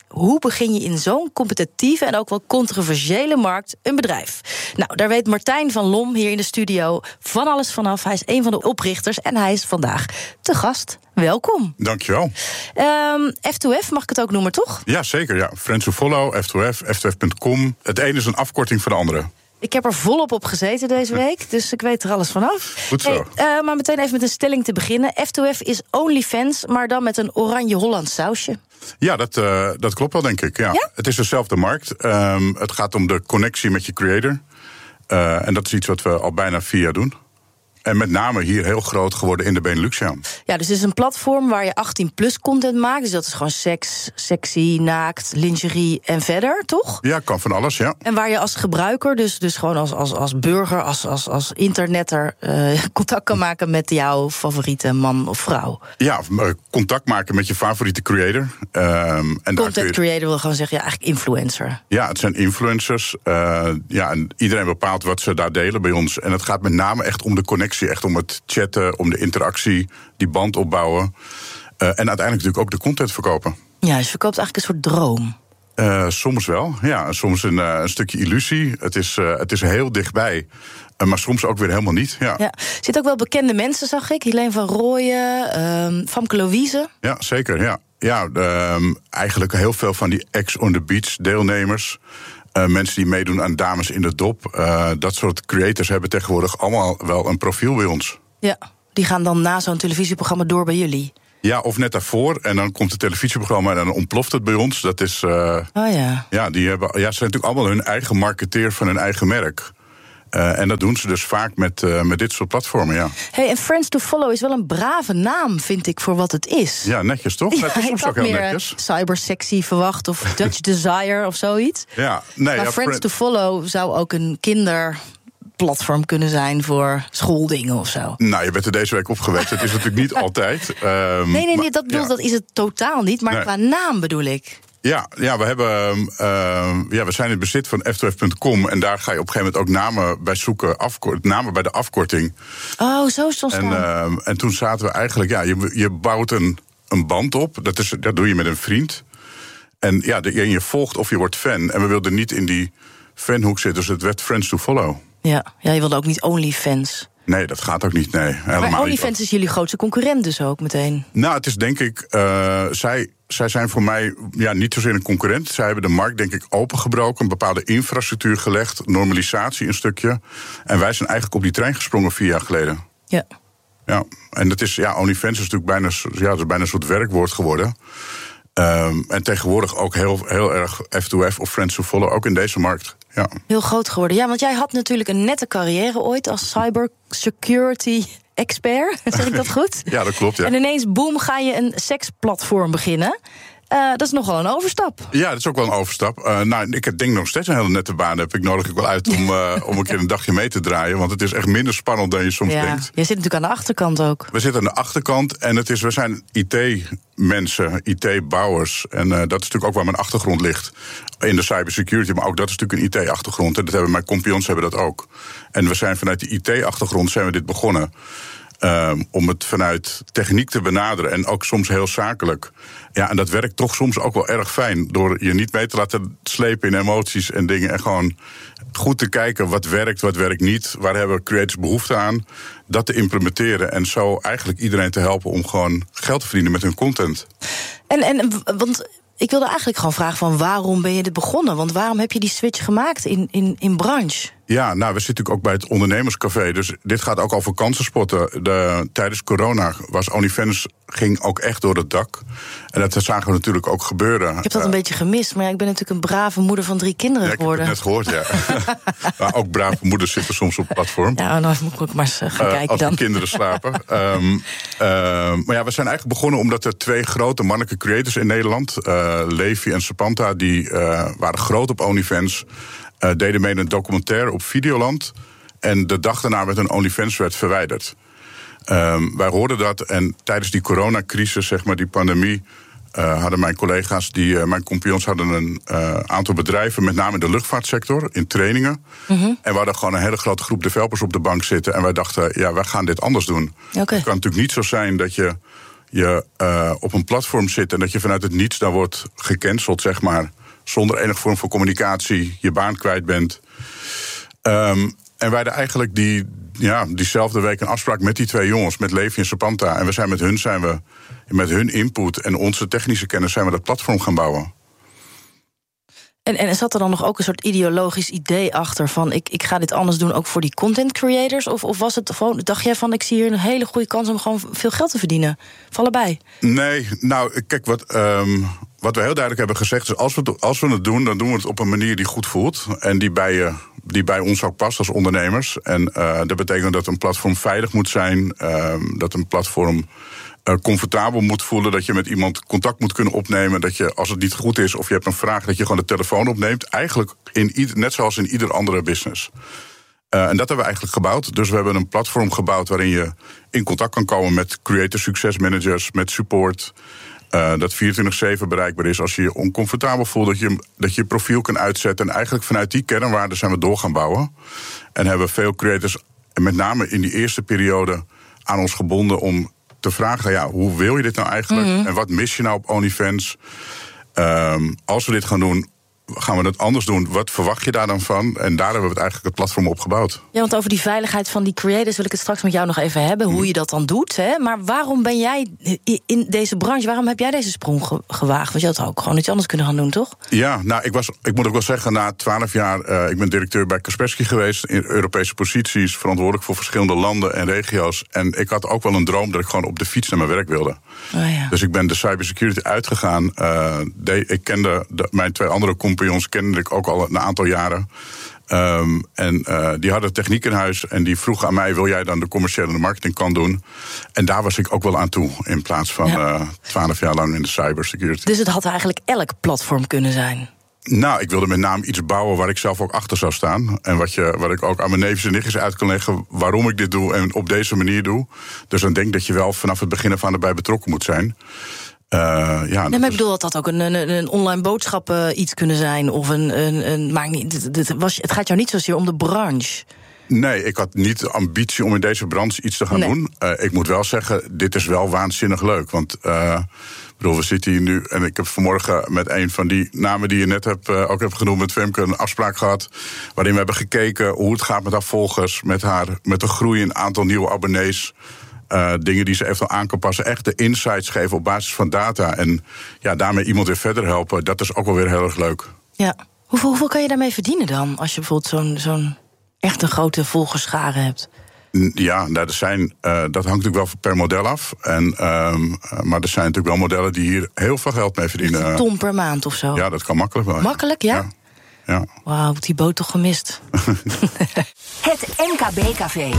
Hoe begin je in zo'n competitieve en ook wel controversiële markt een bedrijf? Nou, daar weet Martijn van Loon hier in de studio van alles vanaf. Hij is een van de oprichters en hij is vandaag te gast. Welkom. Dankjewel. Um, F twee F mag ik het ook noemen, toch? Ja, zeker. Ja. Friends Who Follow, F twee F, F twee F punt com. Het ene is een afkorting van de andere. Ik heb er volop op gezeten deze week, dus ik weet er alles vanaf. Goed zo. Hey, uh, maar meteen even met een stelling te beginnen. F twee F is OnlyFans, maar dan met een oranje Hollands sausje. Ja, dat, uh, dat klopt wel, denk ik. Ja. Ja? Het is dezelfde markt. Um, het gaat om de connectie met je creator. Uh, en dat is iets wat we al bijna vier jaar doen. En met name hier heel groot geworden in de Benelux, ja. Ja, dus het is een platform waar je achttien plus content maakt. Dus dat is gewoon seks, sexy, naakt, lingerie en verder, toch? Ja, kan van alles, ja. En waar je als gebruiker, dus, dus gewoon als, als, als burger, als, als, als internetter... Uh, contact kan maken met jouw favoriete man of vrouw. Ja, contact maken met je favoriete creator. Um, en content daar je... creator wil gewoon zeggen, ja, eigenlijk influencer. Ja, het zijn influencers. Uh, ja, en iedereen bepaalt wat ze daar delen bij ons. En het gaat met name echt om de connectie. Echt om het chatten, om de interactie, die band opbouwen. Uh, en uiteindelijk natuurlijk ook de content verkopen. Ja, dus je verkoopt eigenlijk een soort droom. Uh, soms wel, ja. Soms een, uh, een stukje illusie. Het is, uh, het is heel dichtbij. Uh, maar soms ook weer helemaal niet, ja. Ja. Er zitten ook wel bekende mensen, zag ik. Helene van Rooyen, uh, Famke Louise. Ja, zeker, ja. Ja, uh, eigenlijk heel veel van die Ex on the Beach deelnemers... Uh, mensen die meedoen aan Dames in de Dop. Uh, dat soort creators hebben tegenwoordig allemaal wel een profiel bij ons. Ja, die gaan dan na zo'n televisieprogramma door bij jullie. Ja, of net daarvoor. En dan komt het televisieprogramma en dan ontploft het bij ons. Dat is. Uh, oh ja. Ja, die hebben, ja, ze zijn natuurlijk allemaal hun eigen marketeer van hun eigen merk. Uh, en dat doen ze dus vaak met, uh, met dit soort platformen, ja. Hey, en Friends to Follow is wel een brave naam, vind ik, voor wat het is. Ja, netjes toch? Ja, het is soms ik ook had heel meer netjes. cybersexy verwacht of Dutch Desire of zoiets. Ja, nee, maar ja, Friends friend... to Follow zou ook een kinderplatform kunnen zijn voor schooldingen of zo. Nou, je bent er deze week op geweest. Het is natuurlijk niet altijd. Um, nee, nee, nee, maar, dat, bedoel, ja. dat is het totaal niet. Maar nee. Qua naam bedoel ik. Ja, ja, we hebben, uh, ja, we zijn in het bezit van F twee F punt com. En daar ga je op een gegeven moment ook namen bij zoeken. Afkort, namen bij de afkorting. Oh, zo is het ontstaan. En, uh, en toen zaten we eigenlijk, ja, je, je bouwt een, een band op. Dat, is, dat doe je met een vriend. En ja, de, je volgt of je wordt fan. En we wilden niet in die fanhoek zitten. Dus het werd Friends to Follow. Ja, ja, je wilde ook niet OnlyFans. Nee, dat gaat ook niet, nee. Maar OnlyFans is jullie grootste concurrent dus ook meteen? Nou, het is denk ik... Uh, zij, zij zijn voor mij ja, niet zozeer een concurrent. Zij hebben de markt denk ik opengebroken. Een bepaalde infrastructuur gelegd. Normalisatie een stukje. En wij zijn eigenlijk op die trein gesprongen vier jaar geleden. Ja. Ja, en dat is, ja, OnlyFans is natuurlijk bijna, ja, dat is bijna een soort werkwoord geworden. Um, en tegenwoordig ook heel, heel erg F twee F of Friends Who Follow, ook in deze markt. Ja. Heel groot geworden. Ja, want jij had natuurlijk een nette carrière ooit als cybersecurity expert. Zeg ik dat goed? Ja, dat klopt, ja. En ineens, boem, ga je een seksplatform beginnen. Uh, dat is nogal een overstap. Ja, dat is ook wel een overstap. Uh, nou, ik denk nog steeds een hele nette baan. Heb ik nodig ik wel uit om, uh, om een keer een dagje mee te draaien. Want het is echt minder spannend dan je soms ja, denkt. Je zit natuurlijk aan de achterkant ook. We zitten aan de achterkant en het is, we zijn I T-mensen, I T-bouwers. En uh, dat is natuurlijk ook waar mijn achtergrond ligt. In de cybersecurity, maar ook dat is natuurlijk een I T-achtergrond. En dat hebben mijn compagnons hebben dat ook. En we zijn vanuit de I T-achtergrond zijn we dit begonnen. Um, om het vanuit techniek te benaderen en ook soms heel zakelijk. Ja, en dat werkt toch soms ook wel erg fijn. Door je niet mee te laten slepen in emoties en dingen. En gewoon goed te kijken wat werkt, wat werkt niet. Waar hebben creators behoefte aan. Dat te implementeren en zo eigenlijk iedereen te helpen om gewoon geld te verdienen met hun content. En, en want ik wilde eigenlijk gewoon vragen van waarom ben je dit begonnen? Want waarom heb je die switch gemaakt in, in, in branche? Ja, nou, we zitten natuurlijk ook bij het ondernemerscafé. Dus dit gaat ook over kansenspotten. De, tijdens corona was OnlyFans ging ook echt door het dak. En dat zagen we natuurlijk ook gebeuren. Ik heb dat een uh, beetje gemist, maar ja, ik ben natuurlijk een brave moeder van drie kinderen ja, geworden. Ik heb het net gehoord, ja. Maar ook brave moeders zitten soms op het platform. Ja, dan moet ik ook maar eens gaan uh, kijken als dan. Als de kinderen slapen. um, uh, maar ja, we zijn eigenlijk begonnen omdat er twee grote mannelijke creators in Nederland, Uh, Levi en Sapanta, die uh, waren groot op OnlyFans. Uh, deden mee een documentaire op Videoland. En de dag daarna werd een OnlyFans werd verwijderd. Um, wij hoorden dat en tijdens die coronacrisis, zeg maar, die pandemie, Uh, hadden mijn collega's, die, uh, mijn compagnons hadden een uh, aantal bedrijven, met name in de luchtvaartsector, in trainingen. Mm-hmm. En we hadden gewoon een hele grote groep developers op de bank zitten. En wij dachten, ja, wij gaan dit anders doen. Okay. Het kan natuurlijk niet zo zijn dat je je uh, op een platform zit en dat je vanuit het niets dan wordt gecanceld, zeg maar, zonder enige vorm van communicatie, je baan kwijt bent. Um, en wij hadden eigenlijk die, ja, diezelfde week een afspraak met die twee jongens, met Levi en Sapanta. En we zijn met hun, zijn we, met hun input en onze technische kennis, zijn we dat platform gaan bouwen. En, en zat er dan nog ook een soort ideologisch idee achter van ik, ik ga dit anders doen ook voor die content creators? Of, of was het gewoon, dacht jij van ik zie hier een hele goede kans om gewoon veel geld te verdienen? Of allebei? Nee, nou kijk, wat, um, wat we heel duidelijk hebben gezegd is als we, als we het doen, dan doen we het op een manier die goed voelt. En die bij, uh, die bij ons ook past als ondernemers. En uh, dat betekent dat een platform veilig moet zijn, uh, dat een platform Uh, comfortabel moet voelen, dat je met iemand contact moet kunnen opnemen, dat je, als het niet goed is of je hebt een vraag, dat je gewoon de telefoon opneemt. Eigenlijk in ieder, net zoals in ieder andere business. Uh, en dat hebben we eigenlijk gebouwd. Dus we hebben een platform gebouwd waarin je in contact kan komen met creator success managers, met support. Uh, dat vierentwintig zeven bereikbaar is als je je oncomfortabel voelt, dat je, dat je je profiel kan uitzetten. En eigenlijk vanuit die kernwaarden zijn we door gaan bouwen. En hebben veel creators, en met name in die eerste periode, aan ons gebonden om te vragen, ja, hoe wil je dit nou eigenlijk? Mm-hmm. En wat mis je nou op OnlyFans? Um, als we dit gaan doen, gaan we het anders doen? Wat verwacht je daar dan van? En daar hebben we het eigenlijk het platform op gebouwd. Ja, want over die veiligheid van die creators wil ik het straks met jou nog even hebben, hoe je dat dan doet. Hè? Maar waarom ben jij in deze branche, waarom heb jij deze sprong ge- gewaagd? Want je had ook gewoon iets anders kunnen gaan doen, toch? Ja, nou, ik, was, ik moet ook wel zeggen, na twaalf jaar, uh, ik ben directeur bij Kaspersky geweest, in Europese posities, verantwoordelijk voor verschillende landen en regio's. En ik had ook wel een droom dat ik gewoon op de fiets naar mijn werk wilde. Oh ja. Dus ik ben de cybersecurity uitgegaan. Uh, de, ik kende de, mijn twee andere compagnons kende ik ook al een aantal jaren. Um, en uh, die hadden techniek in huis en die vroegen aan mij, wil jij dan de commerciële en de marketingkant doen? En daar was ik ook wel aan toe, in plaats van twaalf ja. uh, jaar lang in de cybersecurity. Dus het had eigenlijk elk platform kunnen zijn? Nou, ik wilde met name iets bouwen waar ik zelf ook achter zou staan. En wat, je, wat ik ook aan mijn neefjes en nichtjes uit kan leggen waarom ik dit doe en op deze manier doe. Dus dan denk ik dat je wel vanaf het begin af aan erbij betrokken moet zijn. Uh, ja, nee, maar ik bedoel dat dat ook een, een, een online boodschap uh, iets kunnen zijn. Of een. een, een maakt niet, dit, dit was, het gaat jou niet zozeer om de branche. Nee, ik had niet de ambitie om in deze branche iets te gaan nee. doen. Uh, ik moet wel zeggen, dit is wel waanzinnig leuk. Want uh, ik bedoel, we zitten hier nu en ik heb vanmorgen met een van die namen die je net hebt, uh, ook hebt genoemd, met Femke, een afspraak gehad. Waarin we hebben gekeken hoe het gaat met haar volgers, met haar, met de groei in een aantal nieuwe abonnees. Uh, dingen die ze eventueel aan kan passen. Echt de insights geven op basis van data. En ja, daarmee iemand weer verder helpen. Dat is ook wel weer heel erg leuk. Ja. Hoeveel, hoeveel kan je daarmee verdienen dan? Als je bijvoorbeeld zo'n, zo'n echt een grote volgerschare hebt. Ja, nou, er zijn, uh, dat hangt natuurlijk wel per model af. En, um, uh, maar er zijn natuurlijk wel modellen die hier heel veel geld mee verdienen. Een ton per maand of zo? Ja, dat kan makkelijk wel. Makkelijk, ja? Ja. ja. Wauw, die boot toch gemist. Het M K B-café.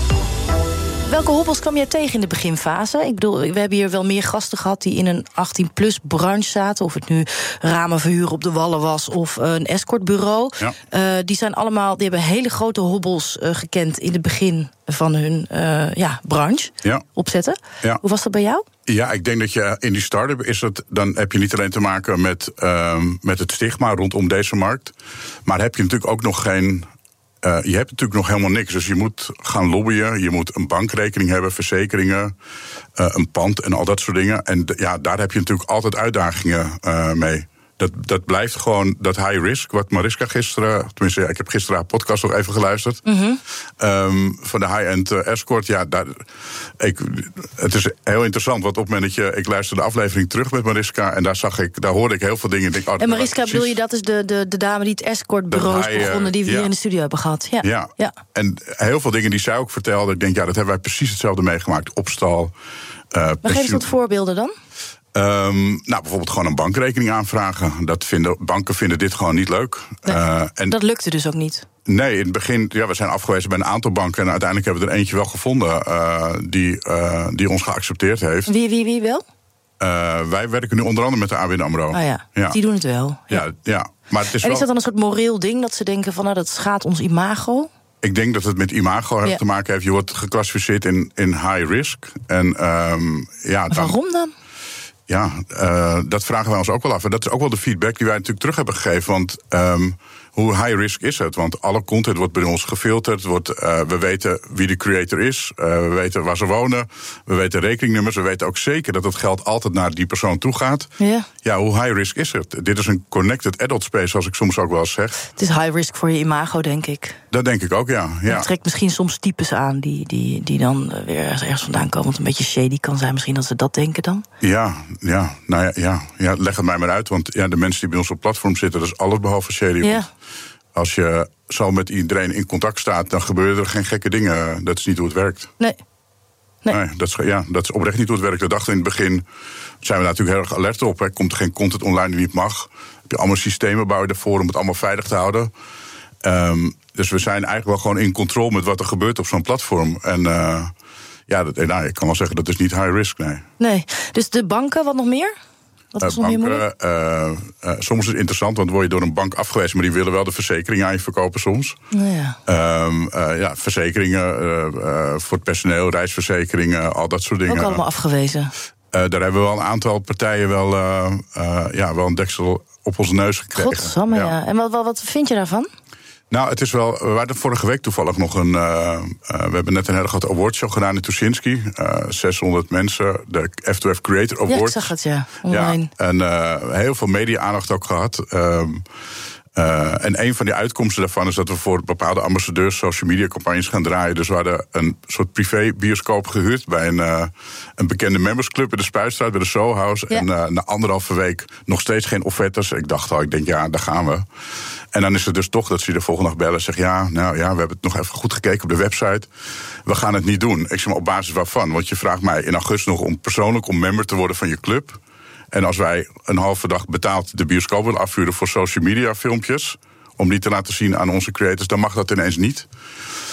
Welke hobbels kwam jij tegen in de beginfase? Ik bedoel, we hebben hier wel meer gasten gehad die in een achttien plus branche zaten. Of het nu ramen verhuren op de Wallen was of een escortbureau. Ja. Uh, die zijn allemaal, die hebben hele grote hobbels uh, gekend in het begin van hun uh, ja, branche ja. opzetten. Ja. Hoe was dat bij jou? Ja, ik denk dat je in die start-up is het, dan heb je niet alleen te maken met, uh, met het stigma rondom deze markt. Maar heb je natuurlijk ook nog geen. Uh, je hebt natuurlijk nog helemaal niks, dus je moet gaan lobbyen. Je moet een bankrekening hebben, verzekeringen, uh, een pand en al dat soort dingen. En d- ja, daar heb je natuurlijk altijd uitdagingen uh, mee. Dat, dat blijft gewoon dat high risk, wat Mariska gisteren, tenminste, ja, ik heb gisteren haar podcast nog even geluisterd. Mm-hmm. Um, van de high-end uh, escort. Ja, daar, ik, het is heel interessant, want op het moment dat je, ik luisterde de aflevering terug met Mariska en daar zag ik, daar hoorde ik heel veel dingen. Denk, oh, en Mariska, bedoel je, dat is de, de, de dame die het escortbureau is begonnen, die we ja. hier in de studio hebben gehad. Ja. Ja. ja, en heel veel dingen die zij ook vertelde, ik denk, ja, dat hebben wij precies hetzelfde meegemaakt. Opstal. Uh, maar geef eens wat voorbeelden dan. Um, nou, bijvoorbeeld gewoon een bankrekening aanvragen. Dat vinden, banken vinden dit gewoon niet leuk. Nee, uh, en dat lukte dus ook niet? Nee, in het begin, ja, we zijn afgewezen bij een aantal banken en uiteindelijk hebben we er eentje wel gevonden uh, die, uh, die ons geaccepteerd heeft. Wie, wie, wie wel? Uh, wij werken nu onder andere met de A B N AMRO. Oh ja, ja. Die doen het wel. Ja, ja, ja. Maar het is en wel... is dat dan een soort moreel ding, dat ze denken van, nou, dat schaadt ons imago? Ik denk dat het met imago ja. te maken heeft. Je wordt geclassificeerd in, in high risk. En, um, ja, dan... waarom dan? Ja, uh, dat vragen wij ons ook wel af. En dat is ook wel de feedback die wij natuurlijk terug hebben gegeven. Want um, hoe high risk is het? Want alle content wordt bij ons gefilterd. Wordt, uh, we weten wie de creator is. Uh, we weten waar ze wonen. We weten rekeningnummers. We weten ook zeker dat het geld altijd naar die persoon toe gaat. Ja. Ja, hoe high risk is het? Dit is een connected adult space, zoals ik soms ook wel eens zeg. Het is high risk voor je imago, denk ik. Dat denk ik ook, ja. ja. Je trekt misschien soms types aan die, die, die dan weer ergens vandaan komen. Want een beetje shady kan zijn misschien dat ze dat denken dan. Ja, ja, nou ja, ja, ja leg het mij maar uit. Want ja, de mensen die bij ons op platform zitten, dat is alles behalve shady. Ja. Als je zo met iedereen in contact staat, dan gebeuren er geen gekke dingen. Dat is niet hoe het werkt. Nee. Nee. nee dat, is, ja, dat is oprecht niet hoe het werkt. We dachten in het begin, zijn we natuurlijk heel erg alert op. Hè. Komt er geen content online die niet mag? Heb je allemaal systemen bouwen ervoor om het allemaal veilig te houden? Um, dus we zijn eigenlijk wel gewoon in controle met wat er gebeurt op zo'n platform. En uh, ja, dat, nou, ik kan wel zeggen, dat is niet high risk, nee. Nee, dus de banken, wat nog meer? Wat is uh, banken, uh, uh, soms is het interessant, want word je door een bank afgewezen, maar die willen wel de verzekering aan je verkopen soms. Nou ja. Um, uh, ja, verzekeringen uh, uh, voor het personeel, reisverzekeringen, al dat soort dingen. Ook allemaal afgewezen? Uh, daar hebben we wel een aantal partijen wel, uh, uh, ja, wel een deksel op onze neus gekregen. Godsamme, ja. ja. En wat, wat, wat vind je daarvan? Nou, het is wel. We hadden vorige week toevallig nog een. Uh, uh, we hebben net een hele grote awardshow gedaan in Tuschinski. Uh, zeshonderd mensen. De F twee F Creator Award. Ja, ik zag het, ja. Online. Ja, en uh, heel veel media-aandacht ook gehad. Um, Uh, en een van die uitkomsten daarvan is dat we voor bepaalde ambassadeurs social media campagnes gaan draaien. Dus we hadden een soort privé-bioscoop gehuurd bij een, uh, een bekende membersclub in de Spuitstraat, bij de Soho House. Ja. En uh, na anderhalve week nog steeds geen offertes. Ik dacht al, ik denk ja, daar gaan we. En dan is het dus toch dat ze de volgende dag bellen en zeggen, ja, nou ja, we hebben het nog even goed gekeken op de website. We gaan het niet doen. Ik zeg maar, op basis waarvan? Want je vraagt mij in augustus nog om persoonlijk om member te worden van je club. En als wij een halve dag betaald de bioscoop willen afvuren voor social media filmpjes, om die te laten zien aan onze creators, dan mag dat ineens niet.